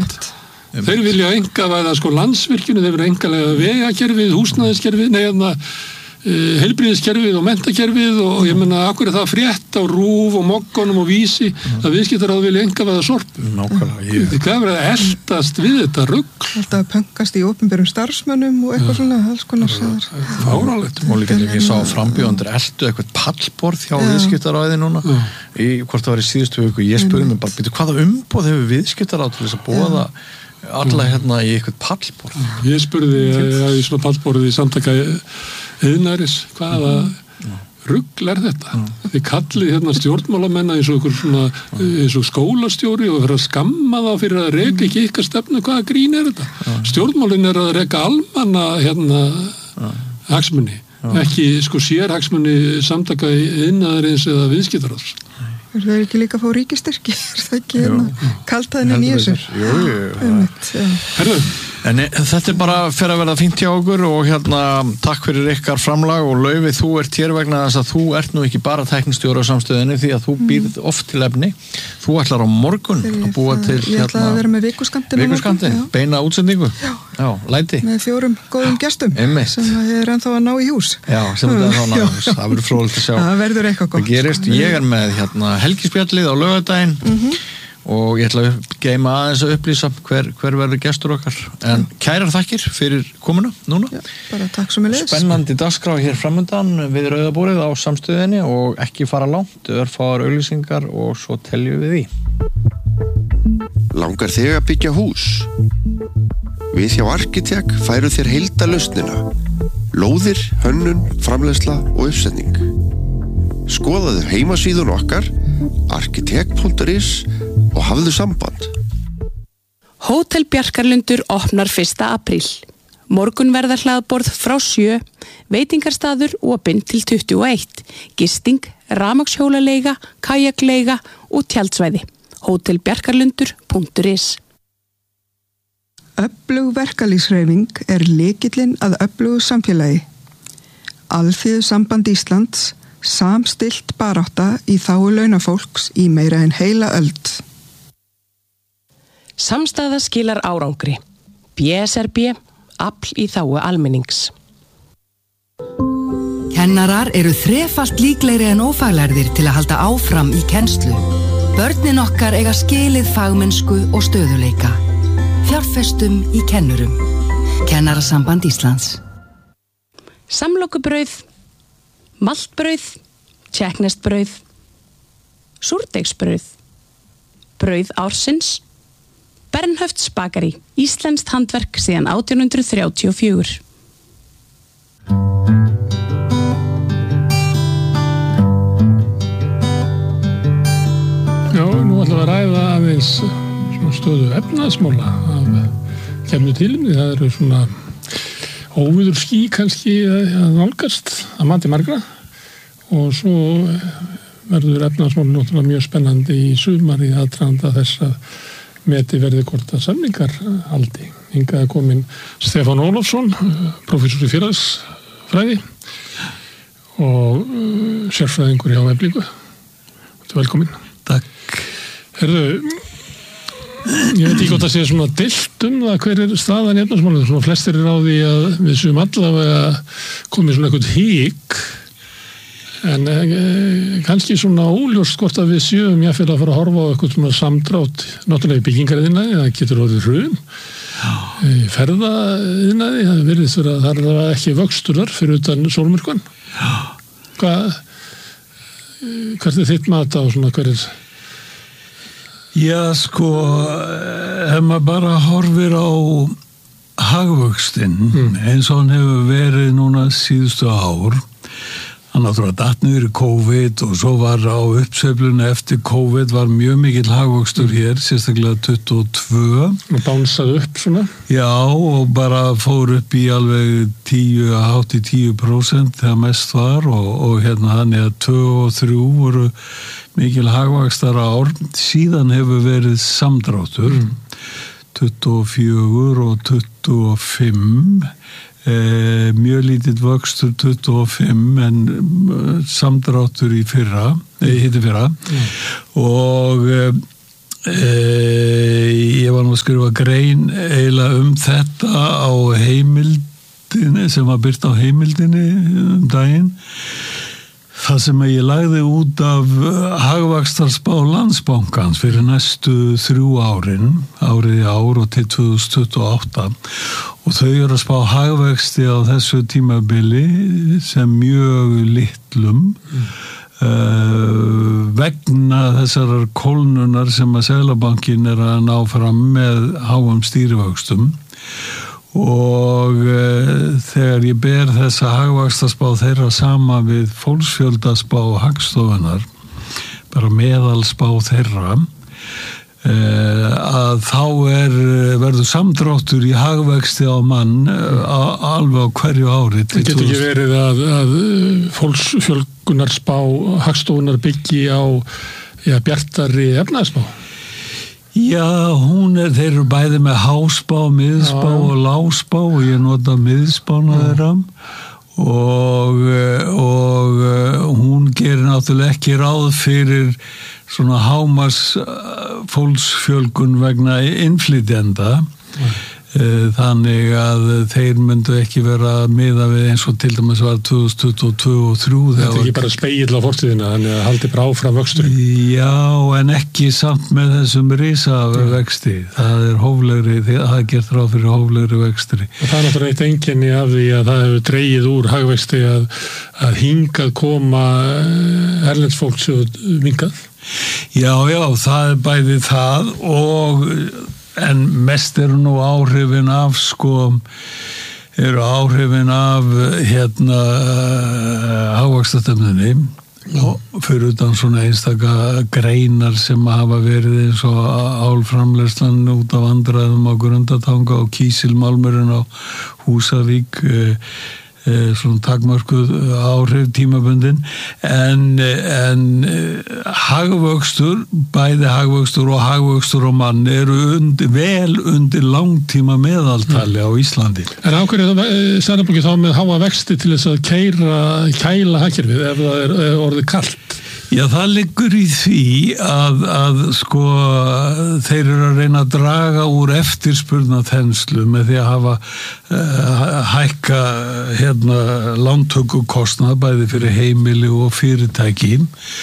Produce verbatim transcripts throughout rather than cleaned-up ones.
Þeir vilja einkavæða sko Landsvirkjun, þeir vilja einkavæða vegakerfið, húsnæðiskerfið, nei, hérna heilbrigðiskerfið og menntakerfið og ég meina, akkur er það frétt á RÚV og Mogganum og Vísi að viðskiptaráð vilja einkavæða Sorpu. Nákvæmlega. Hvað er að eldast við þetta rugl? Alltaf að pönkast í opinberum starfsmönnum og eitthvað svona, alls konar sæðar. Fáránlegt. Og líka ég sá frambjóðandur eltu eitthvað pallborð hjá viðskiptaráði núna í hvort það var í síðustu viku. Ég spurði mig bara, byrju, hvaða umboð hefur viðskiptaráð til þess að boða alla hérna í eitthvað pallborð? Ég spurði að í svona pallborði í samtaka iðnaðarins, hvaða rugl er þetta? Þið kallið hérna stjórnmálamenn eins og ykkur svona eins og skólastjóri og vera að skamma þá fyrir að reka ekki ykkar stefnu, hvaða grín er þetta? Stjórnmálin er að reka almanna hérna hagsmuni, ekki sko sérhagsmuni samtaka iðnaðarins eða viðskiptaráðs. Er það ekki líka að fá ríkistyrki? Er það ekki hérna kaltaðin í þessu? Jú, jú. Herðu, En þetta er bara fyrir að verða fínt hjá okkur og hérna takk fyrir ykkar framlag og Laufey, þú ert hér vegna þess að þú ert nú ekki bara tæknistjóri á samstöðinni því að þú býrð oft til efni. Þú ætlar á morgun að búa til hérna... Ég ætla að vera með vikuskammtinn á morgun. Vikuskammtinn, beina útsendingu. Já. Já, læti. Með fjórum góðum gestum Einmitt. sem er ennþá að ná í hús. Já, sem er ennþá að ná í hús. Það verður fróðlegt að sjá. Það verður eitthvað gott. Það gerist, ég er með hérna helgispjallið á laugardaginn. Mm-hmm. Og ég ætla að geima aðeins að upplýsa hver, hver verður gestur okkar en kærar þakkir fyrir komuna núna. Já, bara takk sem er leiðis. Spennandi dagskrá hér framundan við Rauðabórið á samstöðinni og ekki fara langt, örfáar auglýsingar og svo teljum við því. Langar þig að byggja hús? Við hjá Arkitek færu þér heildarlausnina. Lóðir, hönnun, framleiðsla og uppsetning. Skoðaðu heimasíðun okkar arkitek punktur is og hafðu samband. Hótel Bjarkarlundur opnar fyrsta apríl. Morgunverðar hlaðborð frá sjö, veitingarstaður opinn til tuttugu og eitt, gisting, rafmagnshjólaleiga, kajakleiga og tjaldsvæði. hótel bjarkarlundur punktur is. Öflug verkalýðshreyfing er lykillinn að öflugu samfélagi. Alþýðusamband Íslands samstillt barátta í þágu launafólks í meira en heila öld. Samstaða skilar árangri. B S R B, afl í þágu almennings. Kennarar eru þrefalt líklegri en ófaglærðir til að halda áfram í kennslu. Börnin okkar eiga skilið fagmennsku og stöðuleika. Fjárfestum í kennurum. Kennarasamband Íslands. Samlokubrauð, maltbrauð, tékkneskt brauð, súrdeigsbrauð, brauð ársins, Bernhöfts bakari, íslenskt handverk síðan átján hundruð þrjátíu og fjögur. Já, nú ætlum við að ræða aðeins svona stöðu efnahagsmála af kemnu tilumni. Það eru svona óviður ský kannski að nálgast að mati margra og svo verður efnahagsmálin náttúrulega mjög spennandi í sumar í aðdraganda þess að meti verði hvort að samningar haldi. Hingað er komin Stefán Ólafsson, prófessor í félagsfræði og sérfræðingur hjá Eflingu. Velkomin. Takk. Herðu, ég veit ekki hvort að segja svona deilt um það hver er staðan í efnahagsmálum. Svona flestir er á því að við séum allavega komið svona eitthvað hík en eh, kannski svona óljóst hvort að við séum jáfnvel að fara að horfa á eitthvað svona samdrátt náttúrulega í byggingariðnaði, það getur orðið hrun í ferðaiðnaði, það virðist vera að það er ekki vöxtur þar fyrir utan sólmyrkvann. Hvað hvert er þitt mat á svona hver er? Já, sko, ef maður bara horfir á hagvöxtinn mm. eins og hann hefur verið núna síðustu ár. Hann náttúrulega datt niður í COVID og svo var á uppsveiflunni eftir COVID var mjög mikill hagvöxtur hér, sérstaklega tuttugu og tvö. Og bánsaði upp svona? Já, og bara fór upp í alveg tíu, hátt í tíu prósent þegar mest var og, og hérna hann er tvö og þrjú voru mikil hagvöxtar ár. Síðan hefur verið samdráttur, mm. tuttugu og fjögur og tuttugu og fimm. Eh, mjög lítill vöxtur tuttugu og fimm en samdráttur í fyrra, mm. hitti fyrra mm. og eh, ég var nú að skrifa grein eiginlega um þetta á heimildinni sem var birt á heimildinni um daginn. Það sem ég lagði út af hagvaxtarspá Landsbankans fyrir næstu þrjú árin, árið í ár og til tvö þúsund tuttugu og átta, og þau eru að spá hagvexti á þessu tímabili sem mjög litlum mm. uh, vegna þessarar kólnunar sem að Seðlabankinn er að ná fram með háum stýrivöxtum. Og uh, þegar ég ber þessa hagvaxtarspá þeirra sama við fólksfjöldaspá Hagstofunnar, bara meðalspá þeirra, uh, að þá er, verður samdráttur í hagvexti á mann uh, alveg á hverju ári. Það getur ekki verið að, að fólksfjölgunarsspá Hagstofunnar byggi á ja, bjartari efnahagsspá? Já, hún er, þeir eru bæði með háspá, miðspá Já. og láspá og ég nota miðspána Já. þeirra og, og hún gerir náttúrulega ekki ráð fyrir svona hámars fólksfjölgun vegna innflytjenda. Já. Þannig að þeir myndu ekki vera miða við eins og til dæmis var tvö þúsund tuttugu og tvö og þrjú. Þetta er ekki bara spegill á fortíðina, þannig að haldi bara áfram vöxturinn. Já, en ekki samt með þessum risavexti. Það er hóflegri, það er gert ráð fyrir hóflegri vextri. Og það er náttúrulega eitt einkenni af því að það hefur dregið úr hagvexti að, að hingað koma erlends fólks og vingað. Já, já, það er bæði það og en mest eru nú áhrifin af sko eru áhrifin af hérna hagvaxtarstefnunni og fyrir utan svona einstaka greinar sem hafa verið eins og álframleiðslan út af vandræðum á Grundartanga og kísilmálmurinn á Húsavík svona takmörkuð áhrif tímabundin en, en hagvöxtur, bæði hagvöxtur og hagvöxtur og mann eru undir, vel undir langtíma meðaltali á Íslandi. En ákveður það Seðlabanki þá með háa vexti til þess að keyra, kæla hagkerfið ef það er, er orðið kalt? Já, það liggur í því að, að sko þeir eru að reyna að draga úr eftirspurnaþenslu með því að hafa uh, hækka hérna lántökukostnað bæði fyrir heimili og fyrirtæki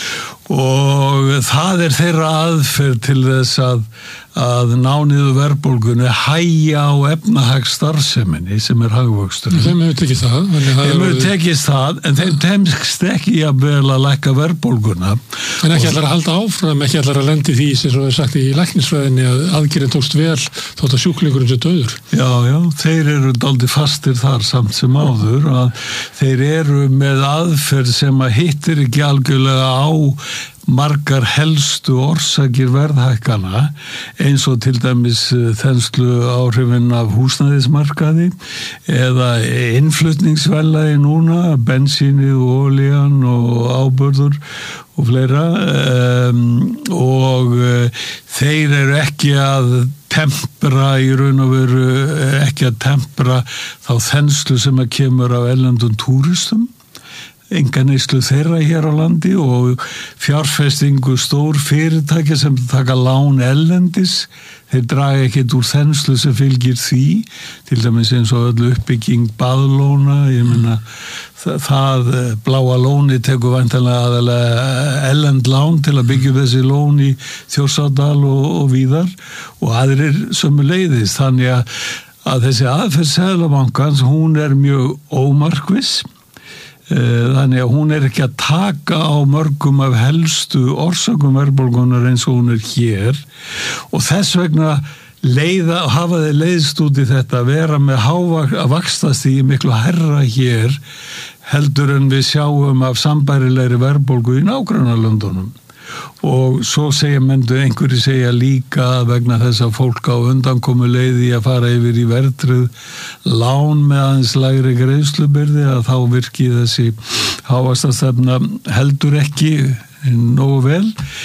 og það er þeirra aðferð til þess að að ná niður verðbólgunni hægja á efnahagsstarfseminni sem er hagvöxtur. Þeim hefur tekist það. Þeim hefur tekist það, en þeim tekst ekki jafnvel að lækka verðbólguna. En ekki allar að halda áfram, ekki allar að lendi því sem svo er sagt í læknisfræðinni að aðgerðin tókst vel þótt að sjúklingurinn sé dauður. Já, já, þeir eru dálítið fastir þar samt sem áður að þeir eru með aðferð sem að hittir ekki algjörlega á margar helstu orsakir verðhækkana eins og til dæmis þenslu áhrifin af húsnæðismarkaði eða innflutningsverðlagi núna, bensínið og olían og áburður og fleira um, og uh, þeir eru ekki að tempra í raun og veru ekki að tempra þá þenslu sem að kemur af erlendum túristum enga neyslu þeirra hér á landi og fjárfestingu stór fyrirtæki sem taka lán ellendis, þeir draga ekkert úr þenslu sem fylgir því, til dæmis eins og öllu uppbygging baðlóna, ég meina það, það bláa lóni tekur væntanlega aðalega ellend lán til að byggja þessi lón í Þjórsárdal og, og víðar og aðrir sömuleiðis, þannig að, að þessi aðferð Seðlabankans, hún er mjög ómarkviss. Þannig að hún er ekki að taka á mörgum af helstu orsökum verðbólgunar eins og hún er hér og þess vegna leiða, hafa þeir leiðst út í þetta að vera með háa vaxtastig miklu herra hér heldur en við sjáum af sambærilegri verðbólgu í nágrannalöndunum. Og svo segja mendu, einhverju segja líka vegna þess að fólk á undankomu leiði að fara yfir í verðtryggð lán með aðeins lægri greiðslubyrði að þá virki þessi hávaxtastefna heldur ekki nógu vel.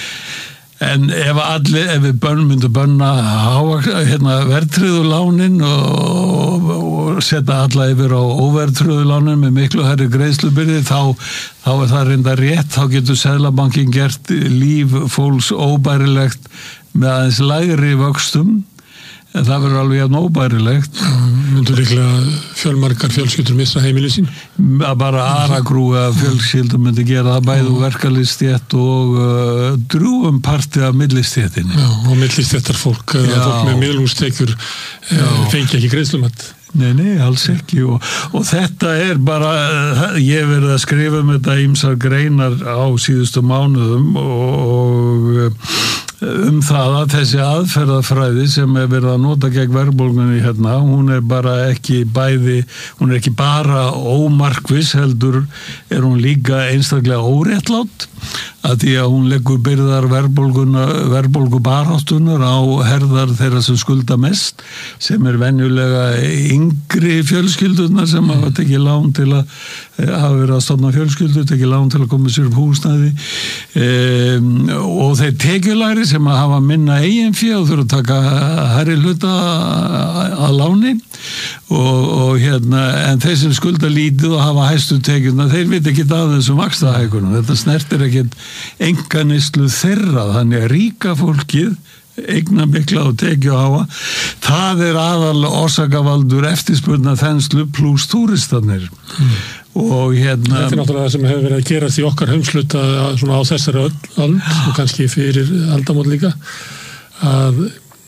En ef allir, ef við bönn, myndum bönna hérna, verðtryggðu lánin og, og setja alla yfir á óverðtryggðu lánin með miklu herri greiðslubyrði, þá, þá er það reynda rétt, þá getur Seðlabankinn gert líf fólks óbærilegt með aðeins lægri vöxtum, en það verður alveg jafn óbærilegt. Myndur líklega fjölmargar fjölskyldur missa heimili sín? Að bara aragrúa fjölskyldur myndi gera það bæðu verkalýðsstétt og uh, drjúgum parti af millistéttinni. Já, og millistéttar fólk, fólk með miðlungstekjur fengi ekki greiðslumat. Nei, nei, alls ekki og, og þetta er bara, ég hef verið að skrifa um þetta ýmsar greinar á síðustu mánuðum og, og um það að þessi aðferðafræði sem er verið að nota gegn verðbólgunni hérna, hún er bara ekki bæði, hún er ekki bara ómarkviss, heldur er hún líka einstaklega óréttlátt að því að hún leggur byrðar verðbólgu baráttunar á herðar þeirra sem skulda mest, sem er venjulega yngri fjölskyldunar sem hafa tekið lán til að hafa verið að stofna fjölskyldu, tekið lán til að koma sér upp húsnæði um, og þeir tekjulæri sem að hafa minna eigin fé og þurfa að taka hærri hluta að láni og, og hérna, en þeir sem skulda lítið og hafa hæstu tekjuna, þeir veit ekki að þessum vaxtahækunum, þetta snertir ekkert enganislu þeirra, þannig að ríka fólkið eigna mikla og tekju háa, það er aðal orsakavaldur eftirspurna þenslu pluss túristarnir mm. og hérna þetta er náttúrulega það sem hefur verið að gerast í okkar heimsluta svona á þessari öld og kannski fyrir aldamót líka að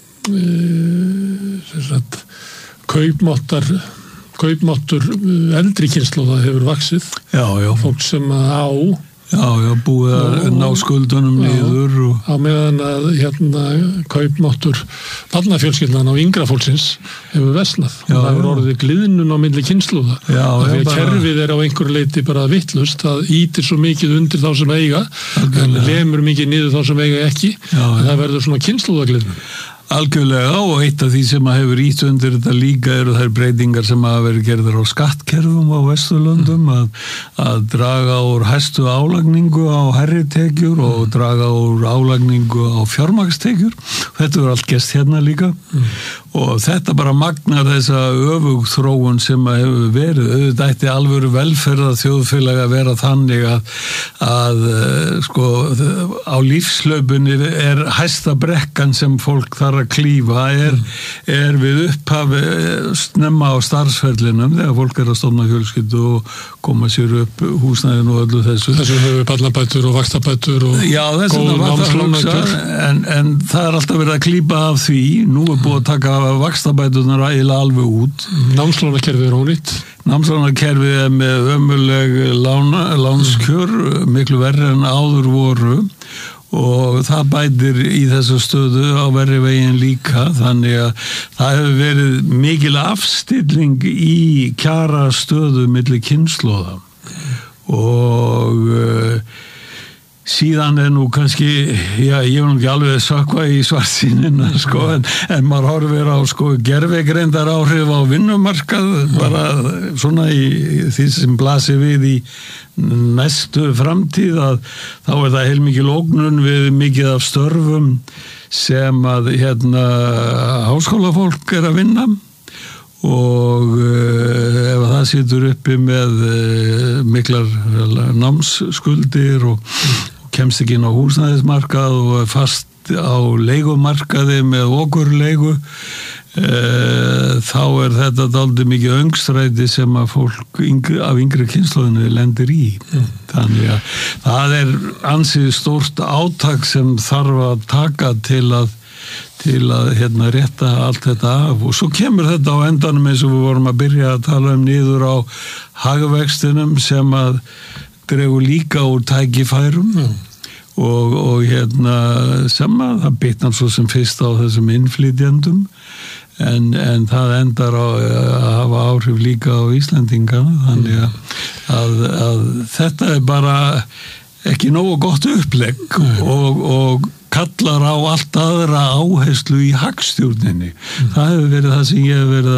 e, sagt, kaupmáttar kaupmáttur eldri kynslóða hefur vaxið já, já. Fólk sem á Já, já, búið að ná skuldunum niður og... á meðan að hérna kaupmáttur barnafjölskyldan á yngra fólksins hefur versnað og það hefur orðið gliðnun á milli kynslóða já, af því að bara... kerfið er á einhverju leiti bara vittlust, það ítir svo mikið undir þá sem eiga okay, en lemur mikið niður þá sem eiga ekki já, en það verður svona kynslóðagliðnun. Algjörlega og eitt af því sem að hefur ítt undir þetta líka eru þær breytingar sem að verið gerðar á skattkerfum á Vesturlöndum mm. að, að draga úr hæstu álagningu á hærri tekjur og mm. draga úr álagningu á fjármagnstekjur. Þetta er allt gest hérna líka mm. og þetta bara magnar þessa öfug þróun sem að hefur verið. Auðvitað ætti alvöru velferða þjóðfélag að vera þannig að, að sko á lífslaupunni er hæsta brekkan sem fólk þarf að klífa er, er við upphaf snemma á starfsferlinum þegar fólk er að stofna fjölskyldu og koma sér upp húsnæðin og öllu þessu. Þessu hefur barnabætur og vaxtabætur og já, góð námslánakjör. En, en það er alltaf verið að klípa af því. Nú er búið að taka vaxtabæturnar eiginlega alveg út. Námslánakerfið er ónýtt. Námslánakerfið er með ömurleg lána, lánskjör, miklu verri en áður voru og það bætir í þessu stöðu á verri veginn líka þannig að það hefur verið mikil afstilling í kjara stöðu milli kynslóða og uh, síðan er nú kannski, já, ég vil ekki alveg sökva í svartsýnina, sko, en, en maður horfir á, sko, gervigreindar áhrif á vinnumarkað, bara svona í, í því sem blasir við í næstu framtíð að þá er það heilmikil ógnun við mikið af störfum sem að, hérna, háskólafólk er að vinna og uh, ef það situr uppi með uh, miklar námsskuldir og, og kemst ekki inn á húsnæðismarkað og er fast á leigumarkaði með okurleigu uh, þá er þetta dálítið mikið öngstræti sem að fólk yngri, af yngri kynslóðinu lendir í. Mm. Þannig að það er ansið stórt átak sem þarf að taka til að til að hérna rétta allt þetta af og svo kemur þetta á endanum eins og við vorum að byrja að tala um niður á hagvextinum sem að dregur líka úr tækifærum mm. og, og hérna sem að það bitnar svo sem fyrst á þessum innflytjendum en, en það endar á að hafa áhrif líka á Íslendingana þannig að, að, að þetta er bara ekki nógu gott upplegg mm. og, og kallar á allt aðra áherslu í hagstjórninni. Mm. Það hefur verið það sem ég hef verið að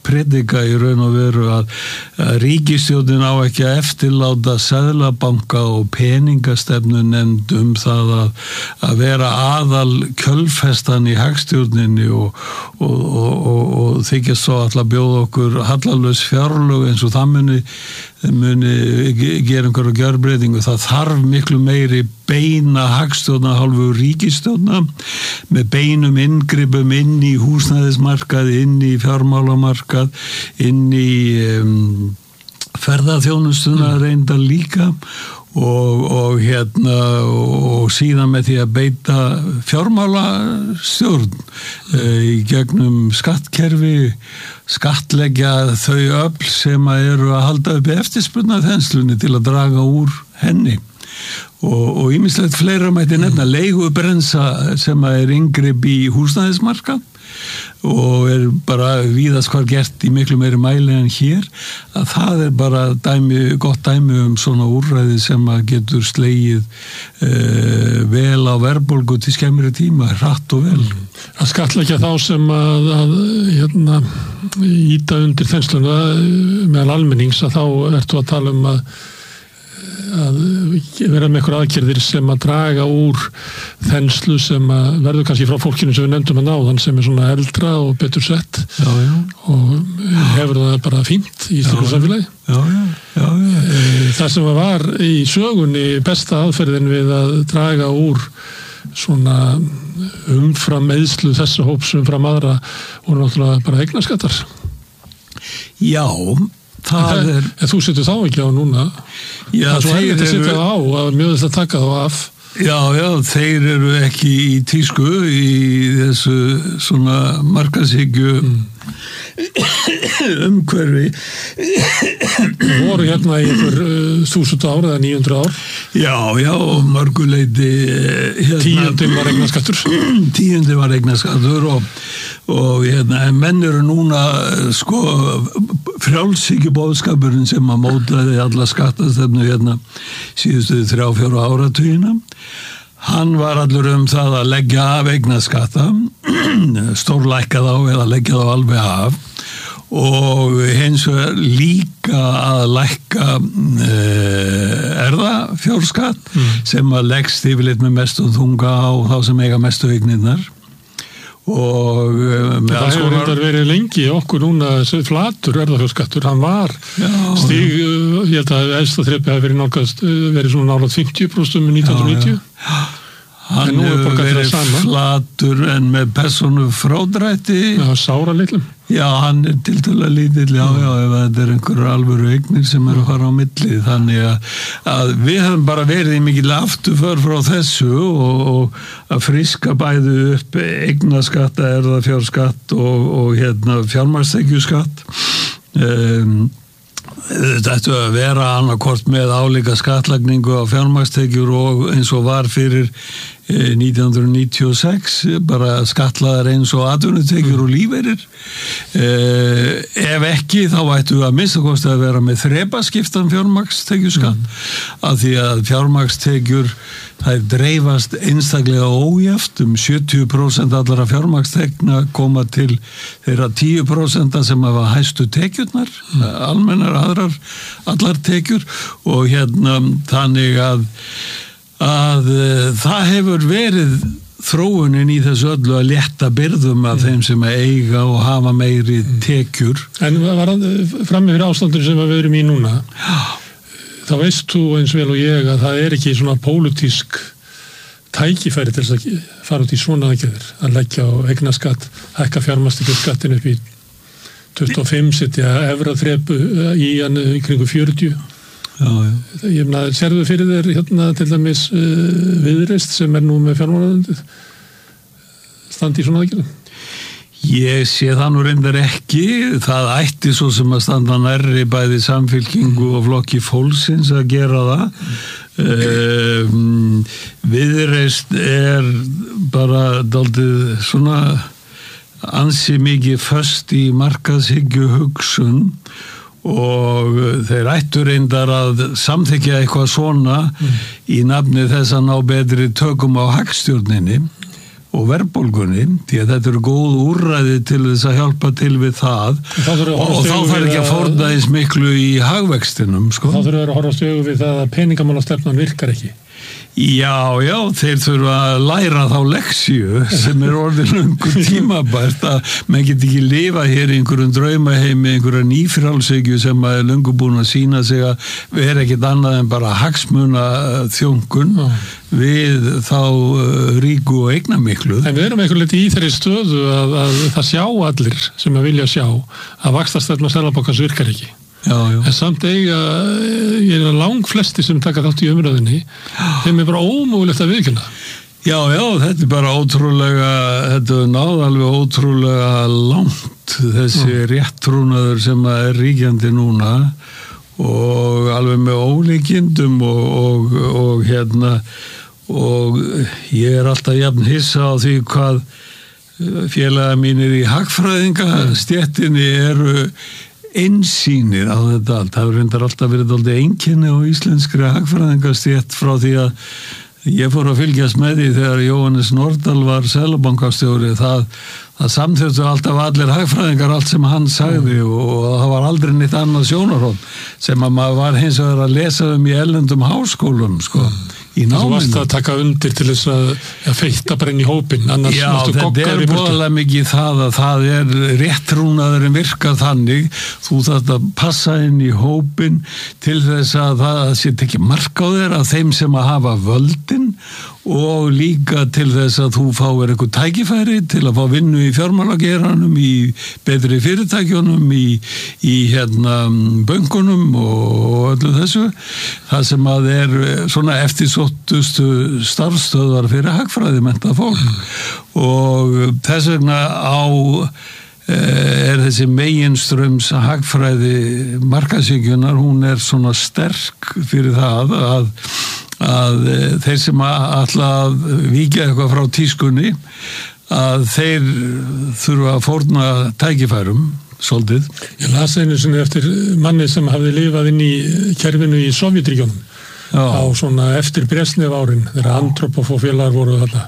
predika í raun og veru að, að ríkisstjórnin á ekki að eftirláta seðlabanka og peningastefnu nefnd um það að, að vera aðal kjölfestan í hagstjórninni og, og, og, og, og þykjast svo alltaf bjóða okkur hallalaus fjárlög eins og það muni muni gera einhverja gjörbreytingu. Það þarf miklu meiri beina hagstjórna hálfu ríkisstjórna með beinum inngripum inn í húsnæðismarkað, inn í fjármálamarkað, inn í um, ferðaþjónustuna reynda líka og, og hérna og síðan með því að beita fjármálastjórn uh, í gegnum skattkerfi, skattleggja þau öfl sem að eru að halda upp eftirspurna þenslunni til að draga úr henni og ýmislegt fleira mætti nefna leigubrensa sem að er inngrip í húsnæðismarkað og er bara víðast hvar gert í miklu meiri mæli en hér að það er bara dæmi, gott dæmi um svona úrræði sem að getur slegið uh, vel á verðbólgu til skemmri tíma, hratt og vel. Að skattleggja þá sem að, að hérna, íta undir þensluna meðal almennings að þá ertu að tala um að að vera með einhver aðgerðir sem að draga úr þenslu sem að verður kannski frá fólkinu sem við nefndum að náðan sem er svona eldra og betur sett já, já. og hefur það bara fínt í slíku samfélagi. Já, já, já, já. Það sem var í sögunni besta aðferðin við að draga úr svona umfram eðslu þessu hóps umfram aðra og náttúrulega bara eignarskattar. Já, það er... En þú setur þá ekki á núna? Já, það er svo erfitt að setja það á, að mjög þess að taka þá af. Já, já, þeir eru ekki í tísku í þessu svona markaðshyggju mm. umhverfi. Það voru hérna í einhver þúsund ár eða níu hundruð ár. Já, já, mörguleiti hérna, tíundin var eignarskattur. Tíundin var eignarskattur og, og hérna, menn eru núna sko frjálshyggjubóðskapurinn sem að mótaði alla skattastefnu hérna síðustu þrjá, fjóra áratugina. Hann var allur um það að leggja af eignarskatta, stórlækka þá eða leggja þá alveg af og hins vegar líka að lækka uh, erfðafjárskatt mm. sem að leggst yfirleitt með mestu þunga á þá sem eiga mestu eignirnar. Og um, það hefur reyndar verið lengi okkur núna flatur erfðafjárskattur, hann var já, stig, uh, ég held að efsta þrepi hafi verið nálgast, uh, verið svona nálægt fimmtíu prósent um nítján hundruð níutíu. Já, já. Hann hefur verið flatur en með persónu frádrætti. Já, sára litlum. Já, hann er tiltölulega lítill, já, já, ef þetta er einhverjur alvöru eignir sem eru að fara á milli. Þannig að, að við höfum bara verið í mikil afturför frá þessu og, og að friska bæðu upp eignaskatta, erfðafjárskatt og, og hérna fjármagnstekjuskatt. Um, Þetta ættu að vera annarkort með álíka skattlagningu á fjármagnstekjur og eins og var fyrir nítján hundruð níutíu og sex, bara skatlaðar eins og atvinnutekjur og lífeyrir. Eh, ef ekki, þá ættu að minnstakosti að vera með þrepaskiptan fjármagnstekjuskatt, mm. af því að fjármagnstekjur þær dreifast einstaklega ójæft, um sjötíu prósent allra fjármagnstekna koma til þeirra tíu prósent sem hafa hæstu tekjurnar, mm. almennar aðrar, allar tekjur og hérna þannig að að uh, það hefur verið þróunin í þessu öllu að létta byrðum af mm. þeim sem að eiga og hafa meiri tekjur. En var frammi fyrir ástandur sem við erum í núna, þá veist þú eins vel og ég að það er ekki svona pólitísk tækifæri til þess að fara út í svona aðgerðir, að leggja á eignaskatt, hækka fjármagnstekjuskattin upp í tuttugu og fimm, setja efra þrepu í hann í kringu fjörutíu. Já, já. Ég meina, sérðu fyrir þér hérna til dæmis uh, Viðreist sem er nú með fjármálaráðuneytið standi í svona aðgerðum? Ég sé það nú reyndar ekki, það ætti svo sem að standa nærri bæði Samfylkingu og flokki fólksins að gera það. Um, Viðreist er bara dálítið svona ansi mikið föst í markaðshyggju hugsun og þeir ættu reyndar að samþykkja eitthvað svona mm. í nafni þess að ná betri tökum á hagstjórninni og verðbólgunni, því að þetta eru góð úrræði til þess að hjálpa til við það og, og þá þarf ekki að fórna eins miklu í hagvextinum sko. Þá þurfum við að horfast í augu við það að peningamálastefnan virkar ekki. Já, já, þeir þurfa að læra þá leksju sem er orðin lungu tímabært að menn get ekki lifa hér í einhverjum draumaheimi, einhverja nýfrálshyggju sem er lungu búin að sína sig að vera ekkit annað en bara hagsmuna þjónkun mm. við þá ríku og eignamiklu. En við erum eitthvað liti í þeirri stöðu að, að það sjá allir sem að vilja sjá að vaxtastefna Seðlabankans virkar ekki. Já, já. En samt eiga, ég er að lang flesti sem taka þátt í umræðinni, þeim er bara ómögulegt að viðkynna. Já, já, þetta er bara ótrúlega, þetta er náð alveg ótrúlega langt, þessi mm. réttrúnaður sem er ríkjandi núna og alveg með ólíkindum og, og, og hérna, og ég er alltaf jafn hissa á því hvað félaga mínir í hagfræðingastéttinni eru einsýnir á þetta allt. Það hefur reyndar alltaf verið alltaf einkenni á íslenskri hagfræðingastétt frá því að ég fór að fylgjast með því þegar Jóhannes Nordal var seðlabankastjóri. Það, það samþjóttu alltaf allir hagfræðingar allt sem hann sagði og, og það var aldrei neitt annað sjónarhorn sem að maður var hins vegar að lesa um í erlendum háskólum sko. Í náminu. Þú varst að taka undir til þess að ja, feita bara inn í hópin, annars Já, mástu gogga þetta er bóðalega mikið það að það er réttrúnaðurinn virkar þannig, þú þarft að passa inn í hópin til þess að það sé tekið mark á þér að þeim sem að hafa völdin og líka til þess að þú fáir eitthvað tækifæri til að fá vinnu í fjármálageranum, í betri fyrirtækjunum, í, í hérna bönkunum og öllu þessu. Það sem að er svona eftirsóttustu starfstöðvar fyrir hagfræði mennta fólk mm. og þess vegna á er þessi meginströms hagfræði markaðshyggjunar, hún er svona sterk fyrir það að að þeir sem ætla að víkja eitthvað frá tískunni að þeir þurfa að fórna tækifærum svolítið. Ég las einu sinni eftir manni sem hafði lifað inn í kerfinu í Sovjetríkjónum á svona eftir Brezhnev árin þegar Andropov-félagar voru þarna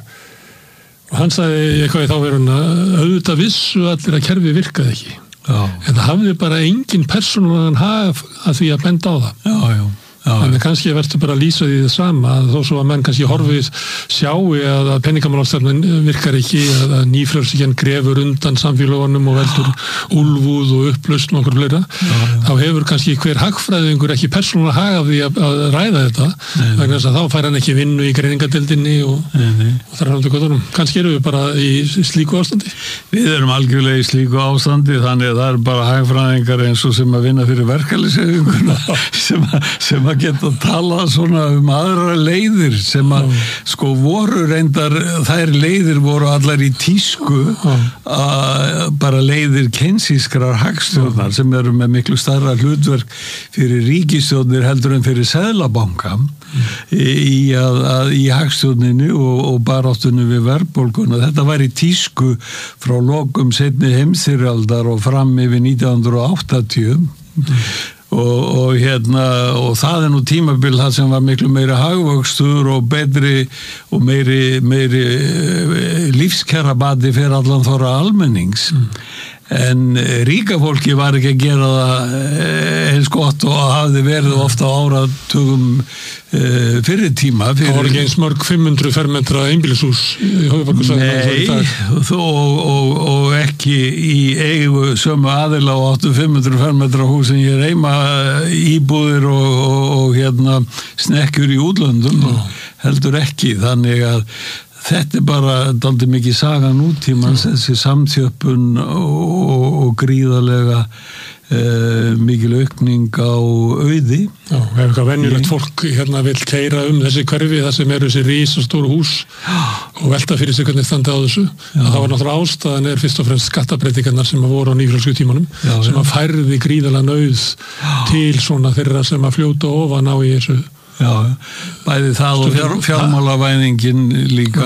og hann sagði eitthvað í þá veruna auðvitað vissu allir að kerfi virkaði ekki já. En það hafði bara engin persónulegan hag að því að benda á það. Já, já. Já, Þannig kannski verður bara að lýsa því það sama að þó svo að menn kannski horfið sjái að, að peningamálastefnan virkar ekki, að, að nýfrjálshyggjan grefur undan samfélagunum og veldur úlfúð og upplausn og okkur fleira, já, já. Þá hefur kannski hver hagfræðingur ekki persónulega hag af því að, að ræða þetta, nei, vegna þess að þá fær hann ekki vinnu í greiningadeildinni og, og þar er hann til gotunum. Kannski eru við bara í slíku ástandi. Við erum algjörlega í slíku ástandi, þannig að það er bara hagfræðingar eins og sem að vinna fyrir verkalýðshreyfinguna sem að, sem að geta að tala svona um aðra leiðir sem að mm. sko voru reyndar, þær leiðir voru allar í tísku mm. að bara leiðir keynesískrar hagstjórnar mm. sem eru með miklu stærra hlutverk fyrir ríkisstjórnir heldur en fyrir seðlabanka mm. í, að, að, í hagstjórninu og, og baráttunni við verðbólguna. Þetta var í tísku frá lokum seinni heimsstyrjaldar og fram yfir nítján hundruð og áttatíu mm. Og, og hérna og það er nú tímabil það sem var miklu meiri hagvöxtur og betri og meiri, meiri lífskjarabati fyrir allan þorra almennings mm. en ríka fólki var ekki að gera það eins gott og hafði verið ofta á áratugum uh, fyrir tíma fyrir... Það var ekki eins mörg fimm hundruð fermetra einbýlishús í höfuðborgarsvæðinu Nei, og, og, og ekki í eigu sömu aðila og áttu fimm hundruð fermetra hús en ég reyma íbúðir og, og, og hérna snekkjur í útlöndum mm. heldur ekki, þannig að þetta er bara dálítið mikið saga nútímans, þessi samþjöppun og, og, og gríðarlega uh, mikil aukning á auði. Já, ef eitthvað venjulegt fólk hérna vil keyra um þessi hverfi, það sem eru þessi risastóru hús og velta fyrir sig hvernig standa á þessu. Það var náttúrulega ástæðan er fyrst og fremst skattabreitingarnar sem að voru á nýfrjálsku tímanum, já, sem að færði gríðarlega nauð til svona þeirra sem að fljóta ofan á í þessu. Já, bæði það og fjár, fjármálavæðingin líka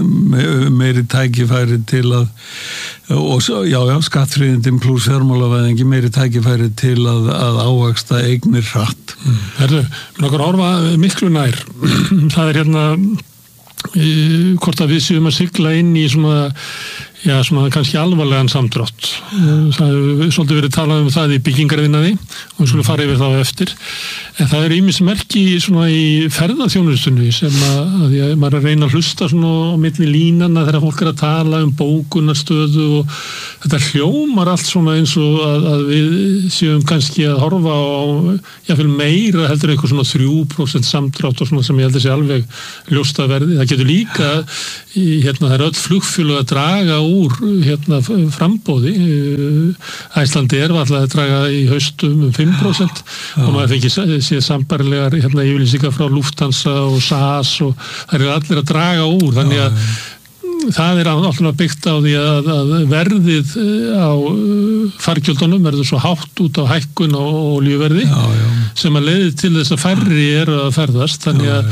meiri tækifæri til að og já, já, skattfríðindin pluss fjármálavæðingin meiri tækifæri til að, að ávaxta eignir hratt. Mm. Herðu, nokkur orfa miklu nær það er hérna uh, hvort að við séum að sigla inn í svona, já, svona kannski alvarlegan samdrátt. Það hefur svolítið verið talað um það í byggingariðnaði og við skulum fara yfir þá eftir. En það er ýmis merki svona í ferðaþjónustunni sem að, að ég, maður er að reyna að hlusta svona á milli línana þegar fólk er að tala um bókunarstöðu og þetta hljómar allt svona eins og að, að við séum kannski að horfa á, jáfnvel meira heldur eitthvað svona þrjú prósent samdrátt og svona sem ég held að sé alveg ljóst að verði. Það getur líka, hérna, það er öll flugfélög að draga úr hérna frambóði. Æslandi er alltaf að draga í haustum um fimm prósent og maður fengið séð sambarilegar hérna yfirlýsingar frá Lufthansa og S A S og það er allir að draga úr, þannig að það er alltaf byggt á því að, að verðið á fargjöldunum verður svo hátt út á hækkun og olíuverði já, já. sem að leiði til þess að færri eru að ferðast, þannig að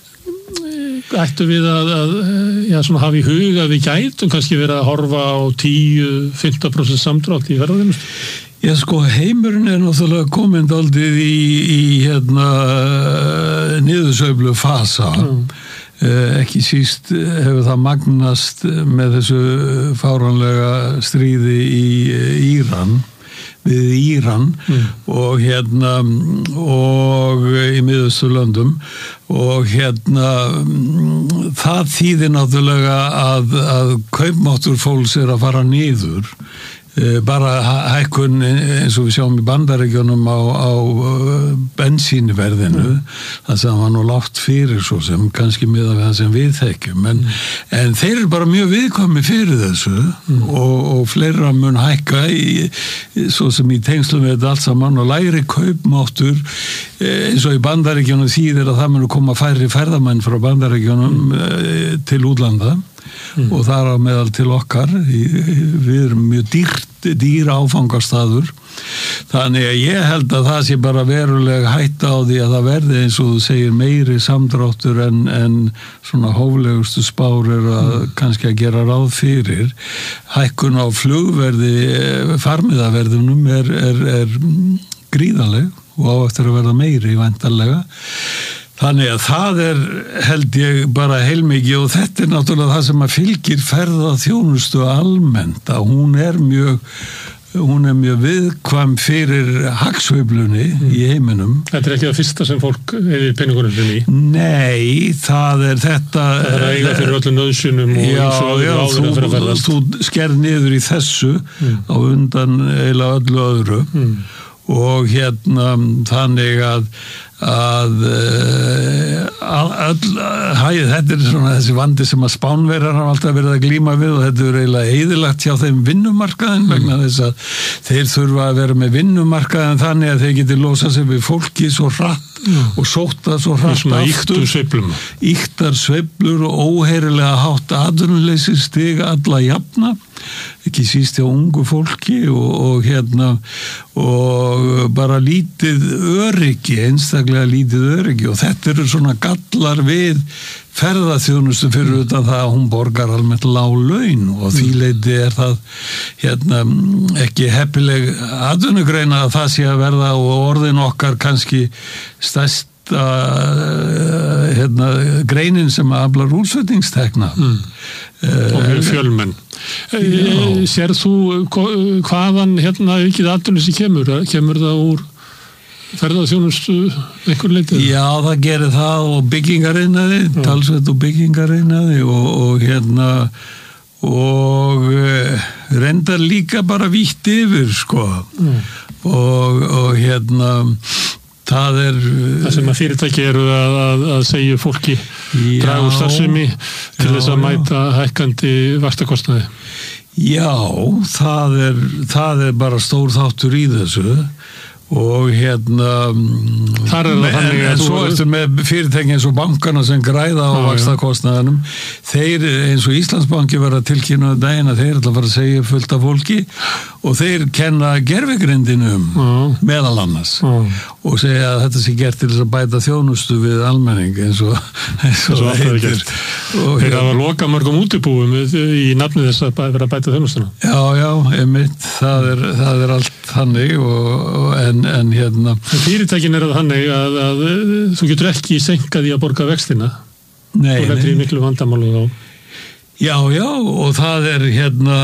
ættu við að, að já, svona hafa í huga við gætum kannski verið að horfa á tíu til fimmtán prósent samdrátt í ferðaþjónustu. Já, sko, heimurinn er náttúrulega komin daldið í, í hérna niðursveiflu fasa. Mm. Eh, ekki síst hefur það magnast með þessu fáránlega stríði í Íran, við Íran mm. og hérna og í Miðausturlöndum og hérna það þýðir náttúrulega að, að kaupmáttur fólks er að fara niður. Bara hækkun eins og við sjáum í Bandaríkjunum á, á bensínverðinu mm. það sem var nú lágt fyrir svo sem kannski miðað við það sem við þekkjum en, mm. en þeir eru bara mjög viðkvæmi fyrir þessu mm. og, og fleira mun hækka í, svo sem í tengslum við þetta allt saman og lægri kaupmáttur eins og í Bandaríkjunum þýðir að það mun koma færri ferðamenn frá Bandaríkjunum mm. til útlanda Mm. og það er á meðal til okkar við erum mjög dýrt dýra áfangastaður þannig að ég held að það sé bara verulega hætta á því að það verði eins og þú segir meiri samdráttur en, en svona hóflegustu spár er að mm. kannski að gera ráð fyrir hækkun á flugverði farmiðaverðunum er, er, er gríðaleg og á eftir að verða meiri væntanlega. Þannig að það er, held ég, bara heilmikið og þetta er náttúrulega það sem að fylgir ferðaþjónustu almennt, að hún er mjög, hún er mjög viðkvæm fyrir hagsveiflunni mm. í heiminum. Þetta er ekki það fyrsta sem fólk eða peningunum sinni í? Nei, það er þetta... Það er eiga fyrir öllum nöðsunum og já, já, þú, þú skerð niður í þessu mm. á undan eiginlega öllu öðru mm. og hérna þannig að að all, all, þetta er svona þessi vandi sem að Spánverjar hafa alltaf verið að glíma við og þetta er eiginlega eyðilagt hjá þeim vinnumarkaðin vegna þess að þeir þurfa að vera með vinnumarkaðin þannig að þeir geti losað sig við fólki svo hratt mm. og sóta svo hratt aftur ýktar sveiflur og óheyrilega hátt atvinnuleysi stig alla jafna ekki síst hjá ungu fólki og, og hérna og bara lítið öryggi, einstaklega lítið öryggi og þetta eru svona gallar við ferðaþjónustu fyrir utan það að hún borgar almennt lág laun og því leyti er það hérna ekki heppileg atvinnugreina að það sé að verða og orðin okkar kannski stærst að hérna, greinin sem aflar útflutningstekna mm. og uh, fjölmenn uh, sér þú hvaðan hérna aukið atvinnuleysi kemur kemur það úr ferðaþjónustu einhver leiti? Já, það gerir það og byggingariðnaði mm. talsveit og byggingariðnaði og, og hérna og uh, reyndar líka bara vítt yfir sko mm. og, og hérna það er það sem að fyrirtæki eru að, að, að segja fólki draga úr starfsemi til já, þess að mæta hækkandi vaxtakostnaði. Já, það er, það er bara stór þáttur í þessu og hérna þar er það þannig en, en svo eftir með fyrirtæki eins og bankana sem græða á vaxtakostnaðanum þeir eins og Íslandsbanki verða tilkynna daginn að þeir ætla að fara að segja fullt af fólki og þeir kenna gervigrindinum mm. meðal annars mm. og segja að þetta sé gert til þess að bæta þjónustu við almenning eins og, eins og það heitir og þeir hafa loka mörgum útibúum í nafni þess að vera að bæta þjónustuna. Já, já, einmitt það er, það er allt þannig og, og en, en hérna fyrirtækin er það þannig að, að þú getur ekki senkað í að borga vextina Nei, þú lendir í miklu vandamálu þá. Já, já, og það er hérna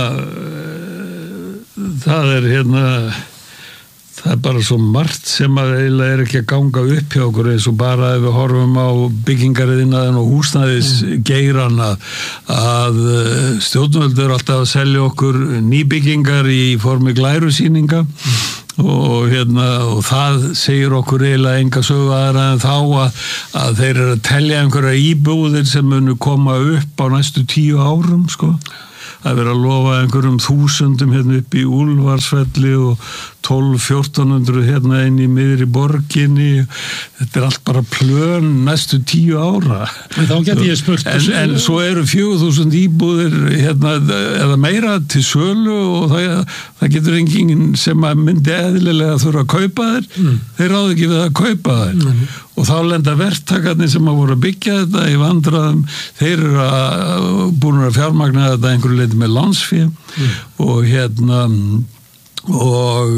það er hérna það er bara svo margt sem að eiginlega er ekki að ganga upp hjá okkur eins og bara ef við horfum á byggingariðinaðin og húsnæðisgeiran að, að stjórnvöld eru alltaf að selja okkur nýbyggingar í formi glærusýninga og, hérna, og það segir okkur eiginlega enga sögu aðra en þá að, að þeir eru að telja einhverja íbúðir sem munu koma upp á næstu tíu árum sko. Að vera að lofa einhverjum þúsundum hérna upp í Úlfarsfelli og tólf fjórtán hundruð hérna inn í miðri borginni. Þetta er allt bara plön næstu tíu ára. En þá geti ég spurt. En, en svo eru fjögur þúsund íbúðir hérna, eða meira til sölu og það, það getur enginn sem að myndi eðlilega þurfa að kaupa þér. Mm. Þeir ráðu ekki við að kaupa þér. Mm. Og þá lenda verktakarnir sem að voru að byggja þetta í vandræðum, þeir eru að, búin að fjármagna þetta einhverju leiti með lánsfé mm. og hérna og,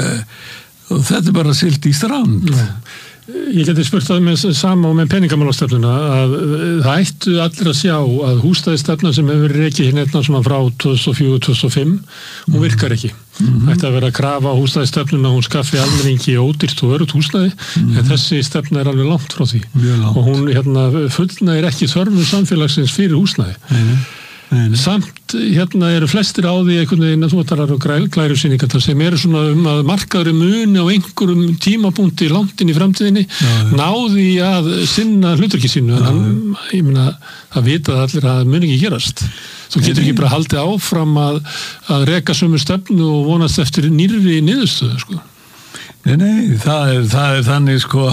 og þetta er bara silt í strand. Mm. Ég geti spurt það með sama og með peningamálastefnuna að það ættu allir að sjá að húsnæðisstefna sem hefur verið rekið hérna svona frá tvö þúsund og fjögur til tvö þúsund og fimm hún virkar ekki. Mm-hmm. Ætti að vera að krafa á húsnæðisstefnuna hún skaffi almenningi ódýrt og örugt húsnæði mm-hmm. en þessi stefna er alveg langt frá því langt. Og hún hérna, fullnægir ekki þörfum samfélagsins fyrir húsnæði. Mm-hmm. Nei. Samt hérna eru flestir á því einhvern veginn að þú talar á glærusýningar sem eru svona um að markaður muni á einhverjum tímapunkti langt inn í framtíðinni já, náði að sinna hluturki sínu en hann, ég meina það vita allir að það muni ekki gerast þú getur ekki bara haldið áfram að, að reka sömu stefnu og vonast eftir nýrri niðurstöðu sko. Nei, nei, það er, það er þannig sko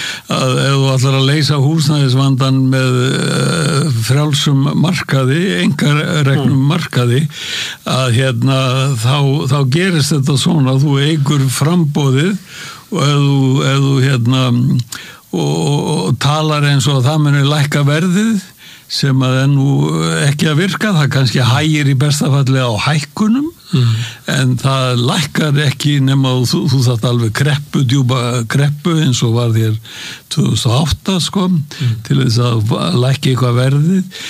að ef þú ætlar að leysa húsnæðisvandan með uh, frjálsum markaði, engar regnum markaði, að hérna þá, þá gerist þetta svona að þú eigur frambóðið og ef þú, ef þú hérna og, og talar eins og það muni lækka verðið sem að er nú ekki að virka, það kannski hægir í bestafalli á hækkunum mm. en það lækkar ekki nema þú, þú þarft alveg kreppu, djúpa kreppu eins og var þér tvö þúsund og átta sko mm. til þess að lækki eitthvað verðið.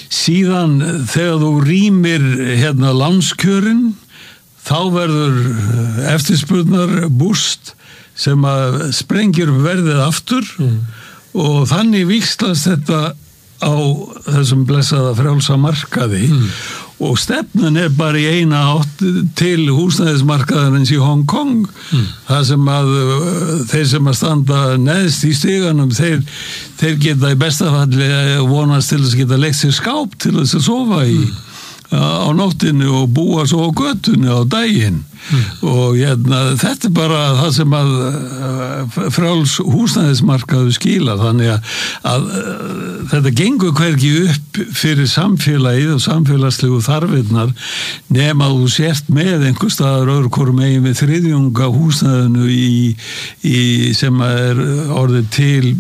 Síðan þegar þú rýmir hérna lánskjörin þá verður eftirspurnar búst sem að sprengir verðið aftur mm. og þannig víxlast þetta á þessum blessaða frjálsa markaði mm. og stefnan er bara í eina átt til húsnæðismarkaðarins í Hong Kong mm. það sem að þeir sem að standa neðst í stiganum þeir, þeir geta í bestafalli vonast til þess að geta leikt sér skáp til þess að sofa í mm. á nóttinu og búa svo á götunni á daginn mm. og hérna, þetta er bara það sem að frjáls húsnæðismarkaðu skila þannig að, að þetta gengur hvergi upp fyrir samfélagið og samfélagslegu þarfinnar nema að þú sért með einhver staðar öðru hvoru megin við þriðjunga húsnæðinu í, í sem er orðið til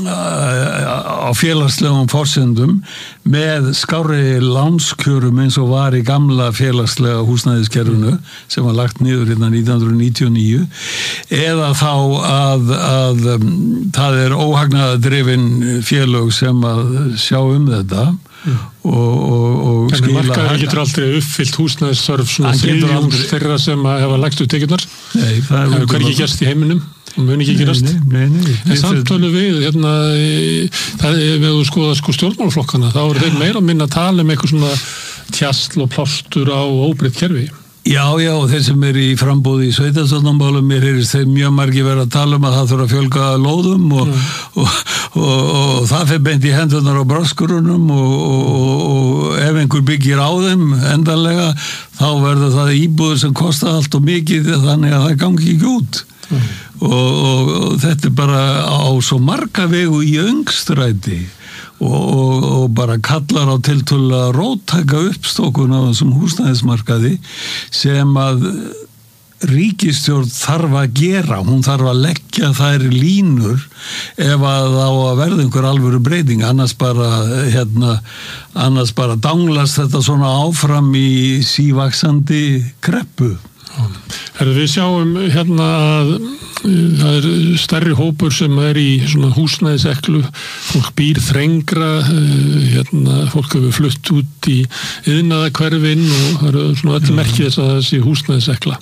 á félagslegum forsendum með skárri lánskjörum eins og var í gamla félagslega húsnæðiskerfinu sem var lagt niður hérna nítján hundruð níutíu og níu eða þá að, að það er óhagnaðardrifin félög sem að sjá um þetta mm. og, og, og en markaður getur aldrei uppfyllt húsnæðisþörf svona þriðjungs þeirra sem hafa lagst upp tekjurnar það hefur hvergi gerst í heiminum og muni ekki gerast nei, nei, nei, en samtölu við hérna, það er við að skoða sko stjórnmálaflokkana þá eru þeir meira að minna að tala um eitthvað svona tjastl og plástur á óbreytt kerfi. Já, já, og þeir sem eru í frambúði í sveitarstjórnarmálum mér heyrist þeir mjög margir vera að tala um að það þurfa að fjölga lóðum og, mm. og, og, og, og það fyrir beint í hendunar á braskurunum og, og, og ef einhver byggir á þeim endanlega þá verður það íbúður sem kosta allt og mikið þannig að það gangi ekki út. Mm. Og, og, og þetta er bara á svo marga vegu í öngstræti og, og, og bara kallar á tiltölu að róttaka uppstokkun á þessum húsnæðismarkaði sem að ríkisstjórn þarf að gera, hún þarf að leggja þær línur ef að á að verða einhver alvöru breyting annars bara hérna, annars bara danglast þetta svona áfram í sívaxandi kreppu. Herðu, við sjáum hérna að það er stærri hópur sem er í svona húsnæðiseklu, fólk býr þrengra, hérna, fólk hefur flutt út í iðnaðarhverfin og það eru svona öll merki þess að það sé húsnæðisekla.